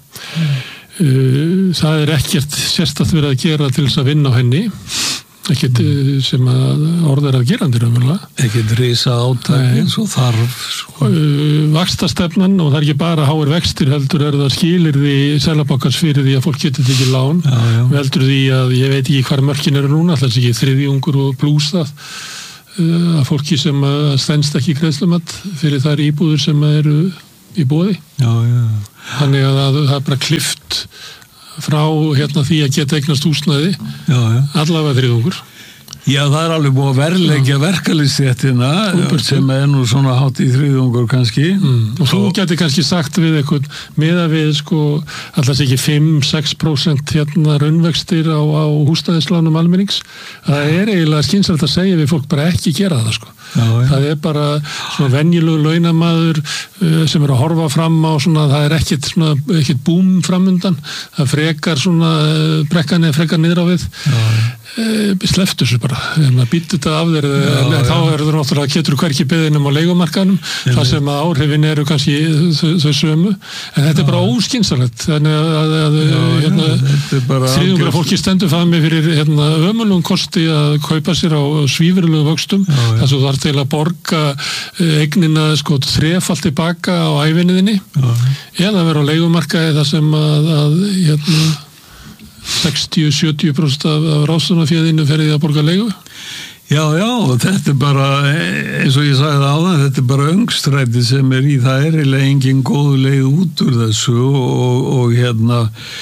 Mm. Það er ekkert sérstakt verið að gera til þess að vinna á henni, ekkert sem að orð er að gerandi raunverulega. Ekkert risa átak eins og þarf. Vaxtastefnan, og það er ekki bara háir vextir, heldur er það skilyrði Seðlabankans fyrir því að fólk getur tekið lán. Já, já. Veldur því að ég veit ekki hvar mörkin eru núna, alltaf ekki þriðjungur og plús það, að fólki sem stendst ekki greiðslumat fyrir þær íbúður sem eru í boði. Já, já. Þannig að það er bara klift frá hérna því að geta eignast húsnæði, já, já. Allavega þriðjungur. Já, það er alveg búið að verðleggja verkalýðsstéttina sem er nú svona hátt í þriðjungur kannski. Mm. Og þú getur kannski sagt við eitthvað meða við sko alltaf ekki fimm til sex prósent hérna raunvextir á, á húsnæðislánum almennings. Það er eiginlega skynsamlegt að segja við fólk bara ekki gera það sko. Já, já. Það er bara svona venjulegu launamaður uh, sem er að horfa fram á svona, það er ekkit svona, ekkit búm framundan, það frekar svona uh, brekkan eða frekar niður á við. Já, já. Uh, sleftu þessu bara, býttu þetta af þér, já, þá er það náttúrulega getur hverki beðinum á leigumarkaðnum, það sem að áhrifin eru kannski þau, þau sömu, en þetta já. Er bara óskynsalegt, þannig að, að já, hérna, þriðjungur af fólki stendur frammi fyrir hérna, ömurlegum kosti að kaupa sér á svívirðilegu vöxtum, þess að það er til að borga eignina sko þrefalt tilbaka á ævinniðinni, eða vera á leigumarkaði þar sem að, að hérna sextíu til sjötíu prósent af, af ráðstöfunarféðinu ferði að borga leigu. Já, já, og þetta er bara, eins og ég sagði áðan, þetta er bara öngstræti sem er í, það er eiginlega engin góð leið út úr þessu og, og hérna,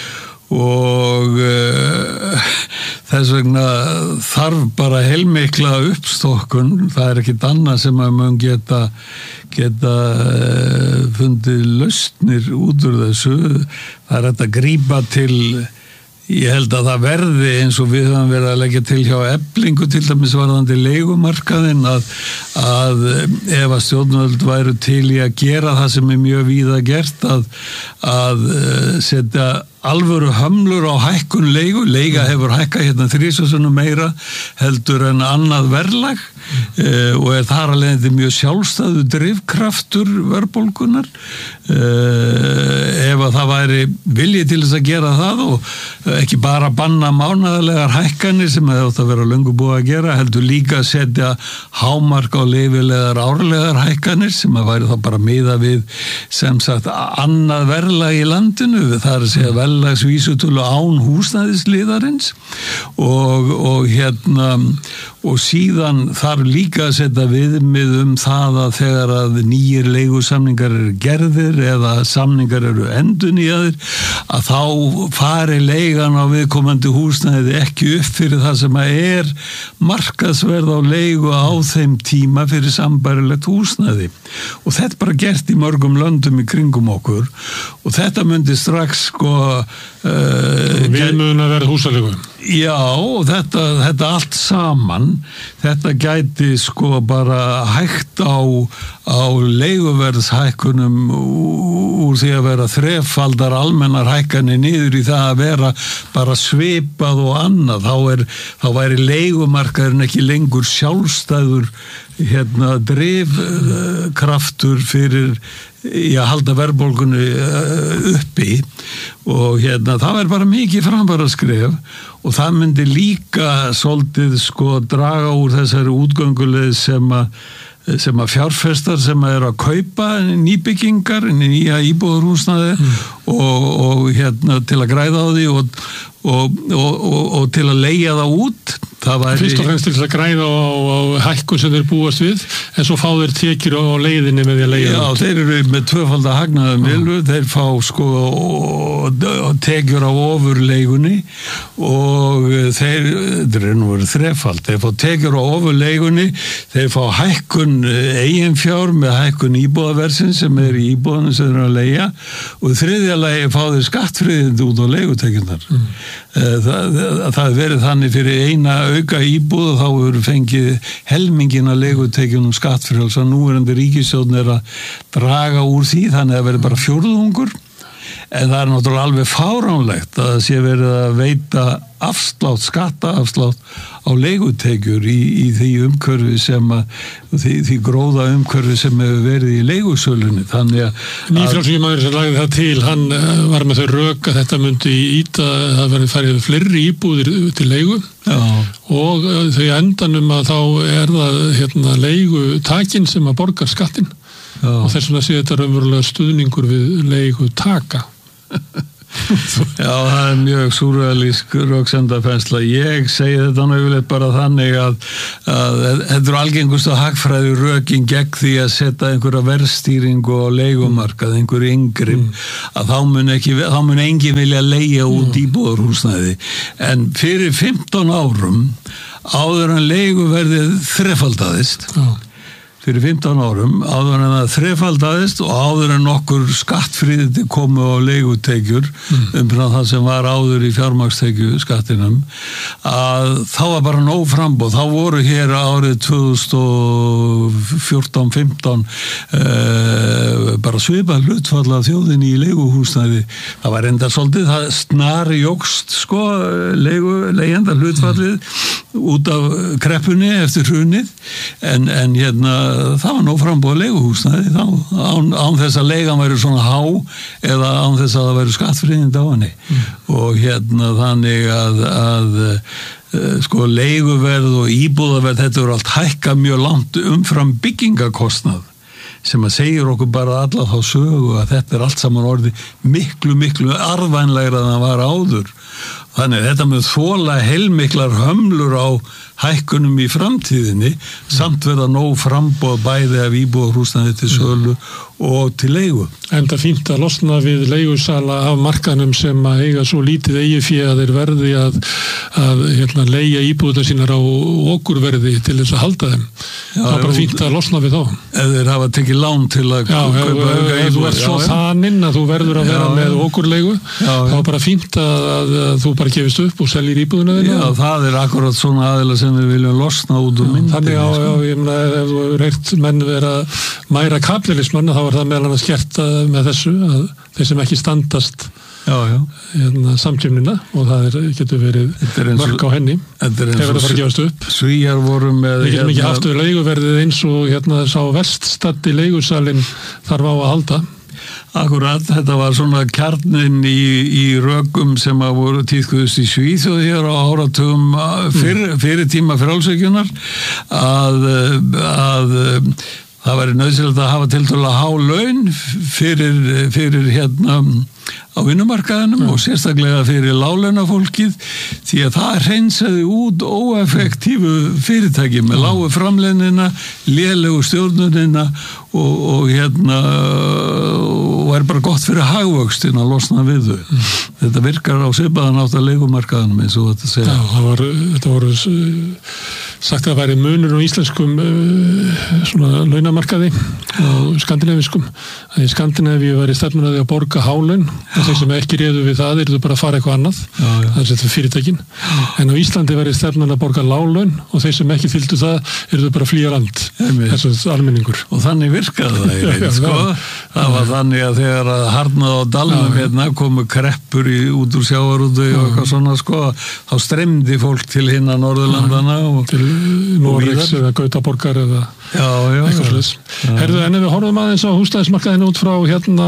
og uh, þess vegna þarf bara heilmikla uppstokkun, það er ekkit annað sem að maður geta, geta uh, fundið lausnir út úr þessu, það er þetta að grípa til. Ég held að það verði eins og við höfum verið að leggja til hjá Eflingu til dæmis varðandi leigumarkaðinn að, að ef að stjórnvöld væru til í að gera það sem er mjög víða gert að, að setja alvöru hömlur á hækkun leigu, leiga hefur hækkað hérna þrisvarsinnum meira heldur en annað verðlag mm. uh, og er þar að leiðandi mjög sjálfstæðu drifkraftur verðbólgunar uh, ef að það væri viljið til þess að gera það og ekki bara banna mánaðarlegar hækkanir sem hefur átt að vera löngu búið að gera, heldur líka að setja hámark á leyfilegar árlegar hækkanir sem að væri þá bara miða við sem sagt annað verðlag í landinu, það er að segja vel verðlagsvísitölu án húsnæðisliðarins og, og hérna og síðan þarf líka að setja viðmið um það að þegar að nýjir leigusamningar eru gerðir eða samningar eru endurnýjaðir að þá fari leigan á viðkomandi húsnæði ekki upp fyrir það sem að er markaðsverð á leigu á þeim tíma fyrir sambærilegt húsnæði og þetta er bara gert í mörgum löndum í kringum okkur og þetta myndi strax sko uh, viðmiðun að vera húsaleigu. Já, og þetta, þetta allt saman, þetta gæti sko bara hægt á, á leiguverðshækkunum úr því að vera þrefaldar almennar hækkanir niður í það að vera bara svipað og annað. Þá, er, þá væri leigumarkaðurinn ekki lengur sjálfstæður hérna drifkraftur fyrir í að halda verðbólgunni uppi og hérna það er bara mikið framfaraskref og það myndi líka svolítið sko draga úr þessari útgönguleið sem að sem að fjárfestar sem að eru að kaupa nýbyggingar, nýja íbúðarhúsnæði mm. og, og hérna til að græða á því og, og, og, og, og til að leigja það út. Það væri... Fyrst og fremst til að græða á, á hækkun sem þeir búast við, en svo fá þeir tekjur á leiðinni með því að leigja það út. Já, þeir eru með tvöfalda hagnaðum vilvu, mm. þeir fá sko tekjur á ofurleigunni og þeir, þeir eru nú verið þrefald, þeir fá tekjur á ofurleigunni, þeir fá hækkun eiginfjár með hækkun íbúðaversin sem er í íbúðanum sem þeir eru að leigja og þriðja lagi fá þeir skattfriðindi út á leigutekjurnar. Mm. Það, það, það verið þannig fyrir eina auka íbúð og þá eru fengið helmingin að leigutekjunum skattfrjáls og nú er endur ríkisstjórn er að draga úr því þannig að það verið bara fjórðungur en það er náttúrulega alveg fáránlegt að það sé verið að veita afslátt, skattaafslátt á leigutekjur í, í því umhverfi sem að því, því gróða umhverfi sem hefur verið í leigusölunni, þannig að Nýfrjálsvíkjamaður sem lagði það til, hann var með þau rök að þetta myndi íta að það verið farið fleiri íbúðir til leigu. Já. Og þau endanum að þá er það hérna, leigutakin sem að borgar skattin. Já. Og þess vegna sé þetta raunverulega stuðningur við leigutaka. Já, það er mjög súrrealísk röksemdafensla. Ég segi þetta náttúrulega bara þannig að, að þetta er algengustu hagfræði rökin gegn því að setja einhverja verðstýringu á leigumarkað, einhverju inngrip, mm. að þá mun ekki, þá mun enginn vilja leigja út mm. íbúðarhúsnæði. En fyrir fimmtán árum áður en leiguverðið þrefaldaðist, já. Fyrir fimmtán árum, áður en það þrefaldaðist og áður en okkur skattfríðindi komu á leigutekjur mm. umfram það sem var áður í fjármagnstekju skattinum, að þá var bara nóg framboð. Þá voru hér árið tvö þúsund fjórtán fimmtán eh, bara svipað hlutfall af þjóðinni í leiguhúsnæði. Það var enda svolítið, það snari jógst sko, leigu, leigjenda hlutfallið mm. út af kreppunni eftir hrunið, en, en hérna það var nóg frambúið leiguhúsnæði þá, án, án þess að leigan væri svona há eða án þess að það væri skattfríðindi á henni mm. og hérna þannig að, að uh, sko leiguverð og íbúðaverð, þetta eru allt hækka mjög langt umfram byggingakostnað sem að segir okkur bara alla þá sögu að þetta er allt saman orðið miklu, miklu arðvænlegra en það var áður. Þannig að þetta með þola heilmiklar hömlur á hækkunum í framtíðinni samt verða nóg framboð bæði af íbúðarhúsnæði til sölu og til leigu. Enda fínt að losna við leigusala af markanum sem að eiga svo lítið eigið fé að þeir verði að, að hérna, leigja íbúðar sínar á okurverði til þess að halda þeim. Já, það er bara fínt að losna við þá. Ef þeir hafa tekið lán til að já, kaupa auka íbúð. Þú ert svo þaninn að þú verður að vera já, með okurleigu, þá er bara fínt að, að, að þú bara gefist upp og seljir íbúðuna þeirra. Já, það er akkurat svona aðila sem við viljum losna út úr myndinni. Þannig á, já, ég meina, ef þú hefur heyrt menn vera mæra kapitalismann, þá er það meðal annars gert með þessu að þeir sem ekki standast já, já. Hérna, samkjöfnina og það er, getur verið mörg á henni hefur það fara að gefast upp. Svíjar voru með við getum ekki haft við leiguverðið eins og hérna sá verststaddi leigusalinn þarf á að halda. Akkurat, þetta var svona kjarnin í, í rökum sem að voru tíðkuðust í Svíþjóð hér á áratugum fyr, fyrir tíma frjálsökjunar að, að það væri nauðsynlegt að hafa tiltölulega há laun fyrir, fyrir hérna á vinnumarkaðinum mm. og sérstaklega fyrir láglaunafólkið því að það hreinsaði út óeffektífu fyrirtæki með lágu framleiðnina, lélegu stjórnunina og, og hérna og er bara gott fyrir hagvöxtin að losna við þau. Mm. Þetta virkar á svipaðan átt að leigumarkaðinum eins og þetta segja. Já, það var, þetta voru sagt að væri munur á íslenskum svona launamarkaði og skandinaviskum. Í Skandinavíu væri stefnan að því að borga hálaun og þeir sem ekki réðu við það eru bara að fara eitthvað annað, já, já. Það er þetta fyrirtækin. En á Íslandi væri stefnan að borga láglaun og þeir sem ekki fylgdu það eru bara að flýja land, þess að almenningur. Og þannig virkaði það, ég veit, sko. Það var þannig að þegar að harnaði á dalnum hérna komu kreppur í, út úr sjávarútu og eitthvað svona, sko, þá streymdi fólk til hinna Norðurlandana og til Noregs eða Gautaborgar eða já, já, eitthvað slúðis. Herðu, en ef við horfum aðeins á húsnæðismarkaðinu út frá hérna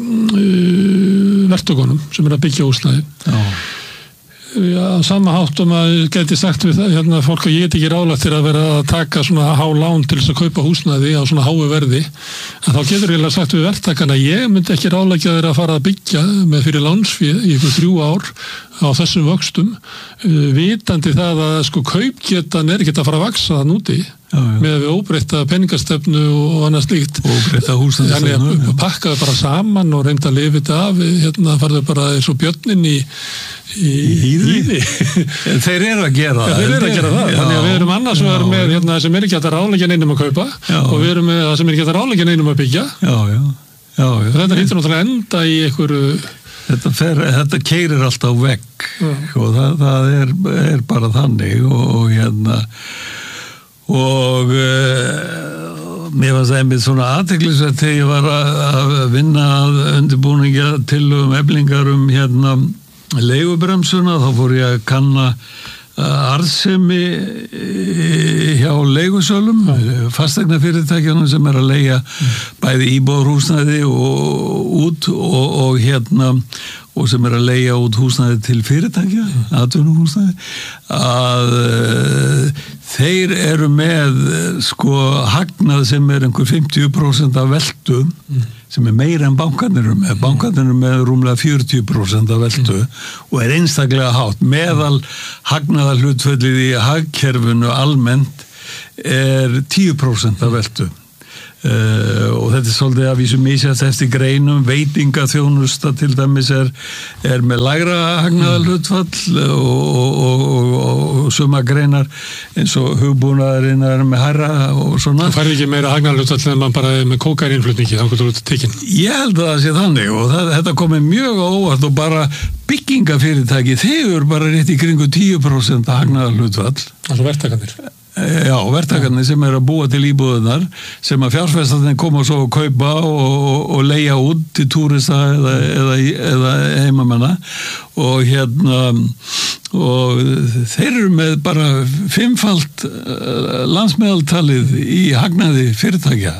uh, verktökunum sem er að byggja húsnæði. Já. Já, sama háttum að geti sagt við það, hérna, fólk að ég get ekki ráðlagt til að vera að taka svona há lán til þess að kaupa húsnæði á svona háu verði, en þá getur ég sagt við verktakana, ég myndi ekki ráðleggja þeirra að fara að byggja með fyrir lánsfé í ykkur þrjú ár á þessum vöxtum, vitandi það að sko kaupgetan er ekki að fara að vaksa það núti. Já, já. Með að við óbreytta peningastefnu og annað slíkt óbreytta húsnæðisstefnu þannig að pakka það bara saman og reynda að lifa þetta af hérna farðu bara eins og björnin í í, í hýði þeir eru að gera það, ja, þeir eru að gera það. Já. Þannig að við erum annars vegar með hérna, sem er ekki hægt að ráðleggja neinum að kaupa já. Og við erum með það sem er ekki hægt að ráðleggja neinum að byggja já, já. Já, já. Þetta hittir náttúrulega enda í einhverju Þetta, fer, þetta keyrir alltaf vekk og það, það er, er bara þannig og, og hérna og uh, mér var það einmitt svona athyglisvert þegar ég var að, að vinna að undirbúninga tillögum eflingar um hérna leigubremsuna, þá fór ég að kanna arðsemi hjá leigusölum, fasteignafyrirtækjunum sem er að leigja bæði íbúðarhúsnæði og út og, og hérna og sem er að leigja út húsnæði til fyrirtækja, atvinnuhúsnæði, að uh, þeir eru með sko hagnað sem er einhver fimmtíu prósent af veltu, mm. sem er meira en bankarnir eru með. Bankarnir eru með rúmlega fjörutíu prósent af veltu mm. og er einstaklega hátt. Meðal hagnaðar hlutföllið í hagkerfinu almennt er tíu prósent af veltu. Uh, og þetta er svolítið að vísu misjast eftir greinum, veitingaþjónusta til dæmis er, er með lægra hagnaðarhlutfall og, og, og, og, og suma greinar eins og hugbúnaðurinn er með hærra og svona. Það færði ekki meira hagnaðarhlutfall en mann bara með kókaininnflutningi, þá getur þú tekinn. Ég held að það sé þannig og það, þetta komið mjög óvart og bara byggingafyrirtæki, þeir eru bara rétt í kringu tíu prósent hagnaðarhlutfall. Altså verktakarnir. Já, verktakarnir sem er að búa til íbúðunar sem að fjárfestarnir koma svo að kaupa og, og, og leigja út til túrista eða, eða, eða heimamanna og hérna og þeir eru með bara fimmfalt landsmeðaltalið í hagnaði fyrirtækja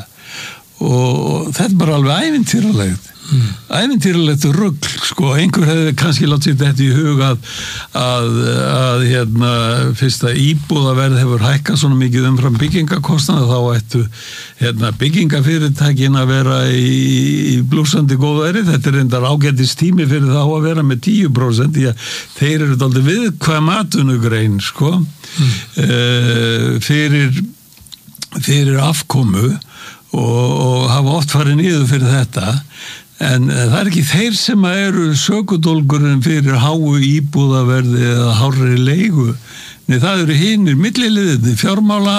og þetta er bara alveg ævintýralegt mm. ævintýralegt rugl sko, einhver hefði kannski látið þetta í hug að, að, að hérna, fyrst að íbúðaverð hefur hækkað svona mikið umfram byggingakostnaði þá ættu hérna, byggingafyrirtækin að vera í, í blúsandi góðæri, þetta er reyndar ágætis tími fyrir þá að vera með tíu prósent því að þeir eru dálítið viðkvæm atvinnugrein sko mm. uh, fyrir fyrir afkomu og, og hafa oft farið niður fyrir þetta en það er ekki þeir sem eru sökudólgurinn fyrir háu íbúðaverði eða hárri leigu nei það eru hinir milliliðirnir fjármála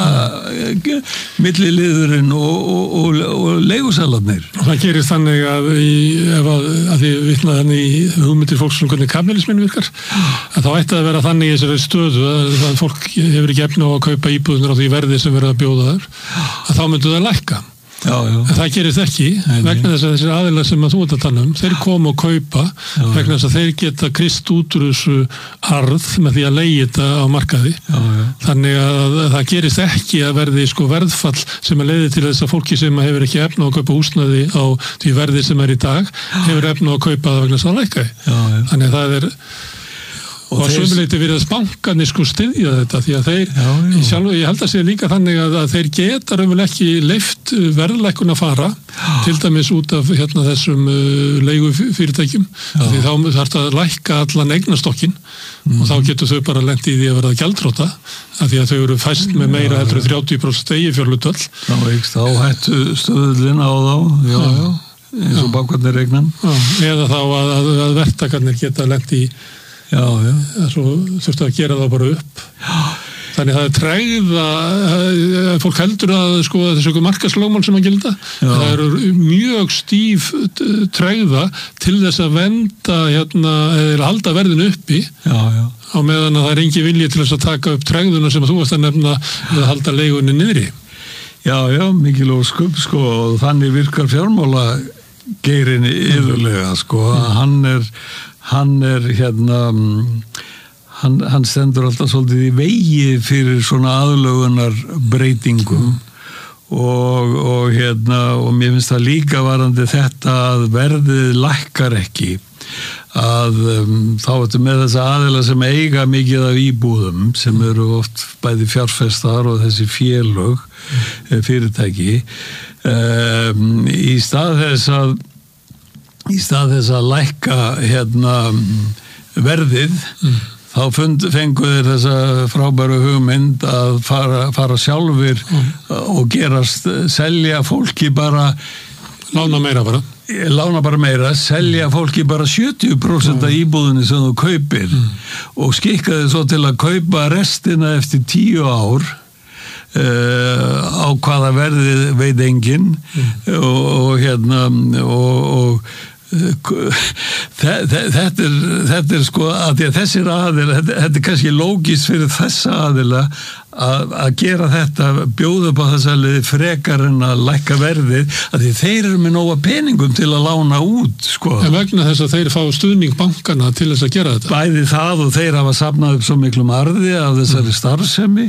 milliliðurinn og, og, og, og leigusalarnir og það gerist þannig að, í, ef að, að því vitna þannig í hugmyndir fólks um hvernig kapitalismin virkar að þá ætti að vera þannig í þessari stöðu að, að fólk hefur ekki efni á að kaupa íbúðunar á því verði sem verður að bjóða þar að þá myndu það lækka Já, já. En það gerist ekki nei, vegna þess að þessir aðilar sem að þú ert að tala um þeir koma og kaupa já, vegna þess að þeir geta krist út úr þessu arð með því að leigja þetta á markaði já, já. Þannig að það gerist ekki að verði sko verðfall sem að leiði til þess að fólki sem hefur ekki efna á að kaupa húsnæði á því verði sem er í dag hefur efna á að kaupa það vegna þess að lækka þannig að það er og að sömuleyti verið að bankarnir sko styðja þetta því að þeir, já, já. Ég, sjálf, ég held að sé líka þannig að, að þeir geta raunverulega ekki leyft verðlækkun að fara já. Til dæmis út af hérna þessum uh, leigufyrirtækjum því þá þarf það að lækka allan eignastokkin mm. og þá getur þau bara lent í því að verða gjaldþrota af því að þau eru fæst með meira heldur þrjátíu prósent eigifjárhlutvöll þá veikst á hættu stöðlinn á þá já, já. Eins og bankarnir eignan eða þá að, að, að verktakarnir geta lent í Já, já. Svo þurftu að gera það bara upp. Já. Þannig það er tregða, fólk heldur að sko þessu markaðslögmál sem að gilda. Já. Það eru mjög stíf tregða til þess að venda hérna, eða halda verðinu uppi. Já, já. Á meðan að það er engi vilji til þess að taka upp tregðuna sem að þú varst að nefna að halda leigunni niðri. Já, já, mikil og skubb sko og þannig virkar fjármála geirinni yfirlega sko. Mm. Hann er hann er hérna hann, hann stendur alltaf svolítið í vegi fyrir svona aðlögunar breytingum mm. og, og hérna og mér finnst það líka varandi þetta að verðið lækkar ekki að um, þá ertu með þessa aðila sem eiga mikið af íbúðum sem eru oft bæði fjárfestar og þessi félög mm. fyrirtæki um, í stað þess að í stað þess að lækka hérna verðið mm. þá fund, fengu þeir þessa frábæru hugmynd að fara, fara sjálfur mm. og gerast, selja fólki bara lána meira bara lána bara meira, selja fólki bara sjötíu prósent af íbúðinni sem þú kaupir mm. og skikka þið svo til að kaupa restina eftir tíu ár Uh, á hvaða verði veit enginn mm. og, og hérna og, og þetta er, þetta er sko að því að þessir aðila, þetta, þetta er kannski lógist fyrir þessa aðila að, að gera þetta, bjóða upp á þessa liði frekar en að lækka verðið, að því þeir eru með nóga peningum til að lána út sko. En vegna þess að þeir fá stuðning bankana til þess að gera þetta? Bæði það og þeir hafa safnað upp svo miklum arði af þessari mm. starfsemi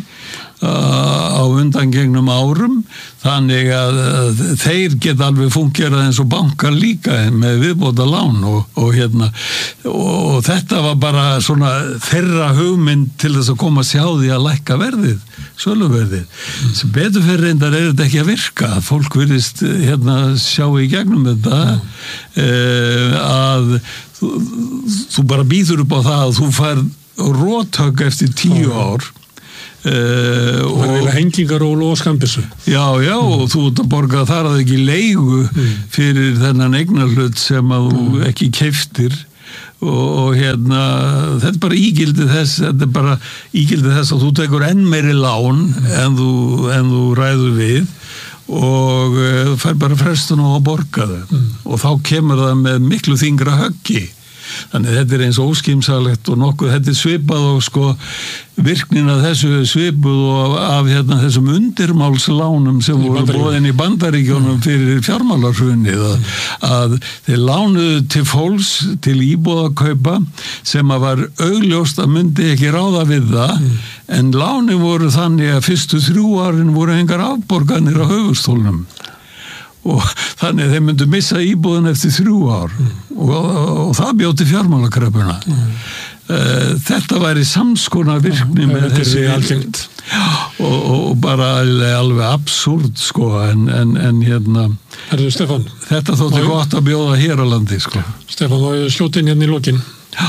á undangengnum árum, þannig að, að þeir geta alveg fungerað eins og bankar líka með viðbóta lán og, og hérna og þetta var bara svona þeirra hugmynd til þess að koma að sjá því að lækka verðið, söluverðið mm. sem betur fyrir reyndar er þetta ekki að virka, fólk virðist hérna sjá í gegnum þetta mm. eh, að þú, þú bara býður upp á það að þú fær róttök eftir tíu mm. ár Uh, og hengingaról og skambissu já, já, mm. og þú ert að borga þar að ekki leigu mm. fyrir þennan eignarhlut sem að þú mm. ekki keyptir og, og hérna þetta er bara ígildið þess þetta er bara ígildið þess að þú tekur enn meiri lán mm. en, þú, en þú ræður við og uh, þú fær bara frestun á að borga það mm. og þá kemur það með miklu þyngra höggi. Þannig þetta er eins óskýmsalegt og nokkuð, þetta er svipað og sko virknin að þessu svipuð og af hérna þessum undirmálslánum sem voru boðin í Bandaríkjónum fyrir fjármálahrunið að, að þeir lánuðu til fólks til íbúðakaupa sem að var augljóst að myndi ekki ráða við það mm. en láni voru þannig að fyrstu þrjú árin voru engar afborganir á höfustólnum og þannig að þeir myndu missa íbúðan eftir þrjú ár mm. og, og, og það bjóti fjármálakrepuna mm. uh, þetta væri samskona virkni mm. með þessi og, og bara alveg absúrt sko en, en, en hérna Herðu, Stefán, þetta þótti gott að bjóða hér á landi sko. Stefán, þá er skjótin hérna í lokin já.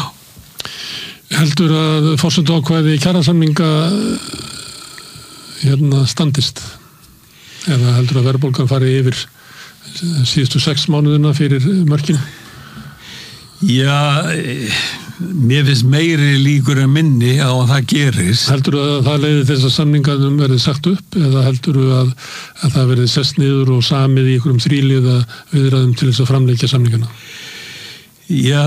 Heldur að forsendu ákvæði kjarasamninga hérna standist eða heldur að verðbólgan fari yfir síðustu sex mánuðina fyrir mörkin? Já, mér finnst meiri líkur en minni á að það gerist. Heldur að það leiði þess að samninganum verði sagt upp eða heldur að, að það verði sest niður og samið í einhverjum þríliða viðræðum til þess að framleggja samningana? Já,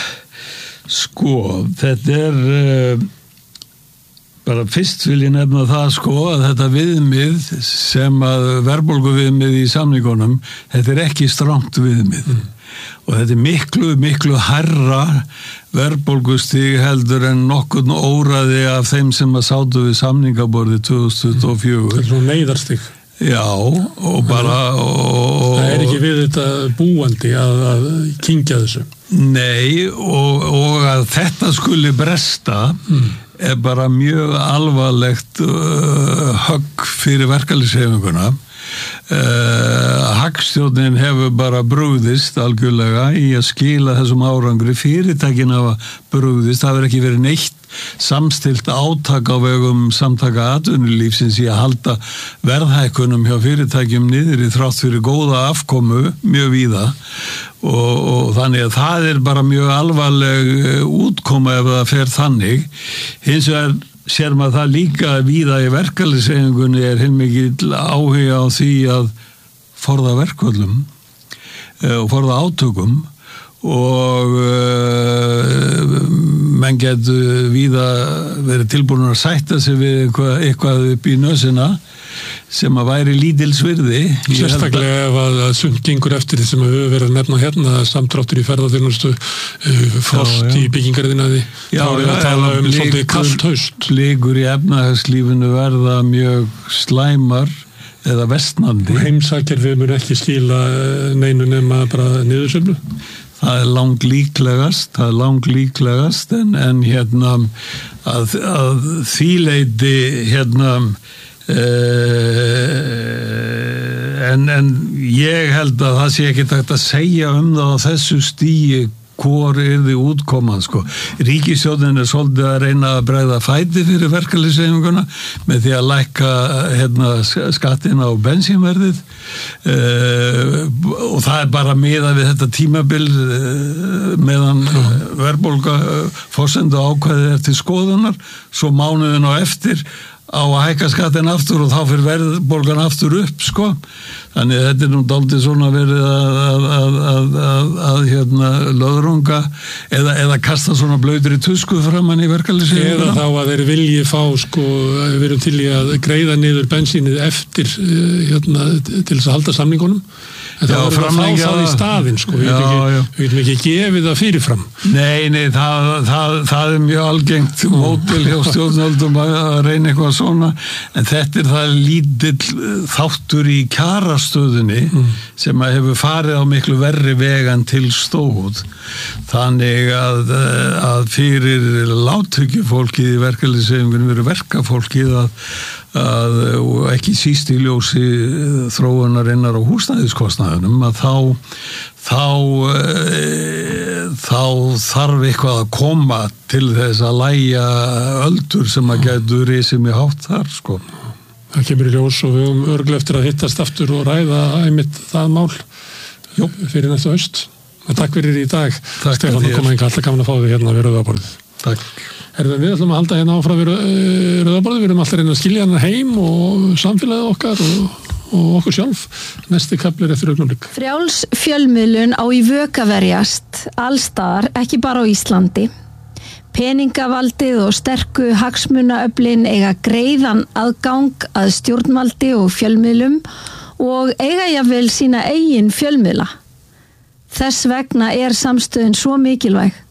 sko, þetta er uh, bara fyrst vil ég nefna það sko að þetta viðmið sem að verðbólgu viðmið í samningunum, þetta er ekki strangt viðmið mm. og þetta er miklu, miklu hærra verðbólgustig heldur en nokkurn óraði af þeim sem að sátu við samningaborði tvö þúsund tuttugu og fjögur. Þetta er svona neyðarstig. Já, og bara og, það er ekki við þetta búandi að, að kyngja þessu. Nei, og, og að þetta skuli bresta mm. er bara mjög alvarlegt uh, högg fyrir verkalýðshreyfinguna. Uh, Hagstjórnin hefur bara brugðist algjörlega í að skila þessum árangri, fyrirtækin hafa brugðist, það hefur ekki verið neitt samstilt átak á vegum samtaka atvinnulífsins í að halda verðhækkunum hjá fyrirtækjum niður í þrátt fyrir góða afkomu mjög víða og, og þannig að það er bara mjög alvarleg útkoma ef það fer þannig. Hins vegar sér maður það líka víða í verkalýðshreyfingunni er heilmikill áhuga á því að forða verkvöllum og forða átökum og uh, menn getur víða verið tilbúin að sætta sig við eitthvað, eitthvað upp í nösina sem að væri lítilsvirði. Sérstaklega ef að, að sumt gengur eftir því sem við höfum verið að nefna hérna, samdráttur í ferðaþjónustu, uh, frost já, já. í byggingarðinaði, þá er við að tala um svolítið kalt haust. Blikur í efnahagslífinu verða mjög slæmar eða vestnandi. Og heimsakerfið mun ekki skila neinu nema bara niðursöfnu. Það er langt líklegast, það er langt líklegast en, en hérna að, að þvíleiti hérna uh, en, en ég held að það sé ekki hægt að segja um það á þessu stíi hvor er þið útkoman sko. Ríkisstjórnin er svolítið að reyna að bregða fæti fyrir verkalýðshreyfinguna með því að lækka hérna, skattina á bensínverðið uh, og það er bara miðað við þetta tímabil uh, meðan verðbólga uh, forsendu ákvæði eftir skoðunar, svo mánuðin á eftir á að hækka skattin aftur og þá fyrir verðbólgan aftur upp, sko. Þannig að þetta er nú dálítið svona verið að, að, að, að, að, að hérna, löðrunga eða, eða kasta svona blöytur í tusku framann í verkalýðshreyfinguna. Eða þá að þeir vilji fá, sko, við erum til í að greiða niður bensínið eftir, hérna, til þess að halda samningunum. En það voru að fá það í staðinn, sko, við getum ekki gefið það fyrirfram. Nei, nei, það, það, það er mjög algengt mótil hjá stjórnvöldum að reyna eitthvað svona, en þetta er það lítill þáttur í kjarastöðunni mm. sem að hefur farið á miklu verri vegan til stóð. Þannig að, að fyrir lágtekjufólkið í verkalýðshreyfingunni verið verkafólkið að að, og ekki síst í ljósi þróunarinnar á húsnæðiskostnaðunum að þá þá, e, þá þarf eitthvað að koma til þess að lægja öldur sem að getur risið mjög hátt þar, sko. Það kemur í ljós og við höfum örglega eftir að hittast aftur og ræða einmitt það mál Jó. fyrir næsta haust. Takk fyrir í dag. Takk Stefán, að koma enga alltaf gaman að fá þig hérna við Rauðaborðið. Takk. Herðum, við ætlum að halda hérna áfram við Rauðaborðið, við erum alltaf reyna að skilja hann heim og samfélagið okkar og, og okkur sjálf. Næsti kafli er eftir augnablik. Frjáls fjölmiðlun á í vök að verjast allstaðar, ekki bara á Íslandi. Peningavaldið og sterku hagsmunaöflin eiga greiðan aðgang að stjórnvaldi og fjölmiðlum og eiga jafnvel sína eigin fjölmiðla. Þess vegna er samstöðin svo mikilvæg.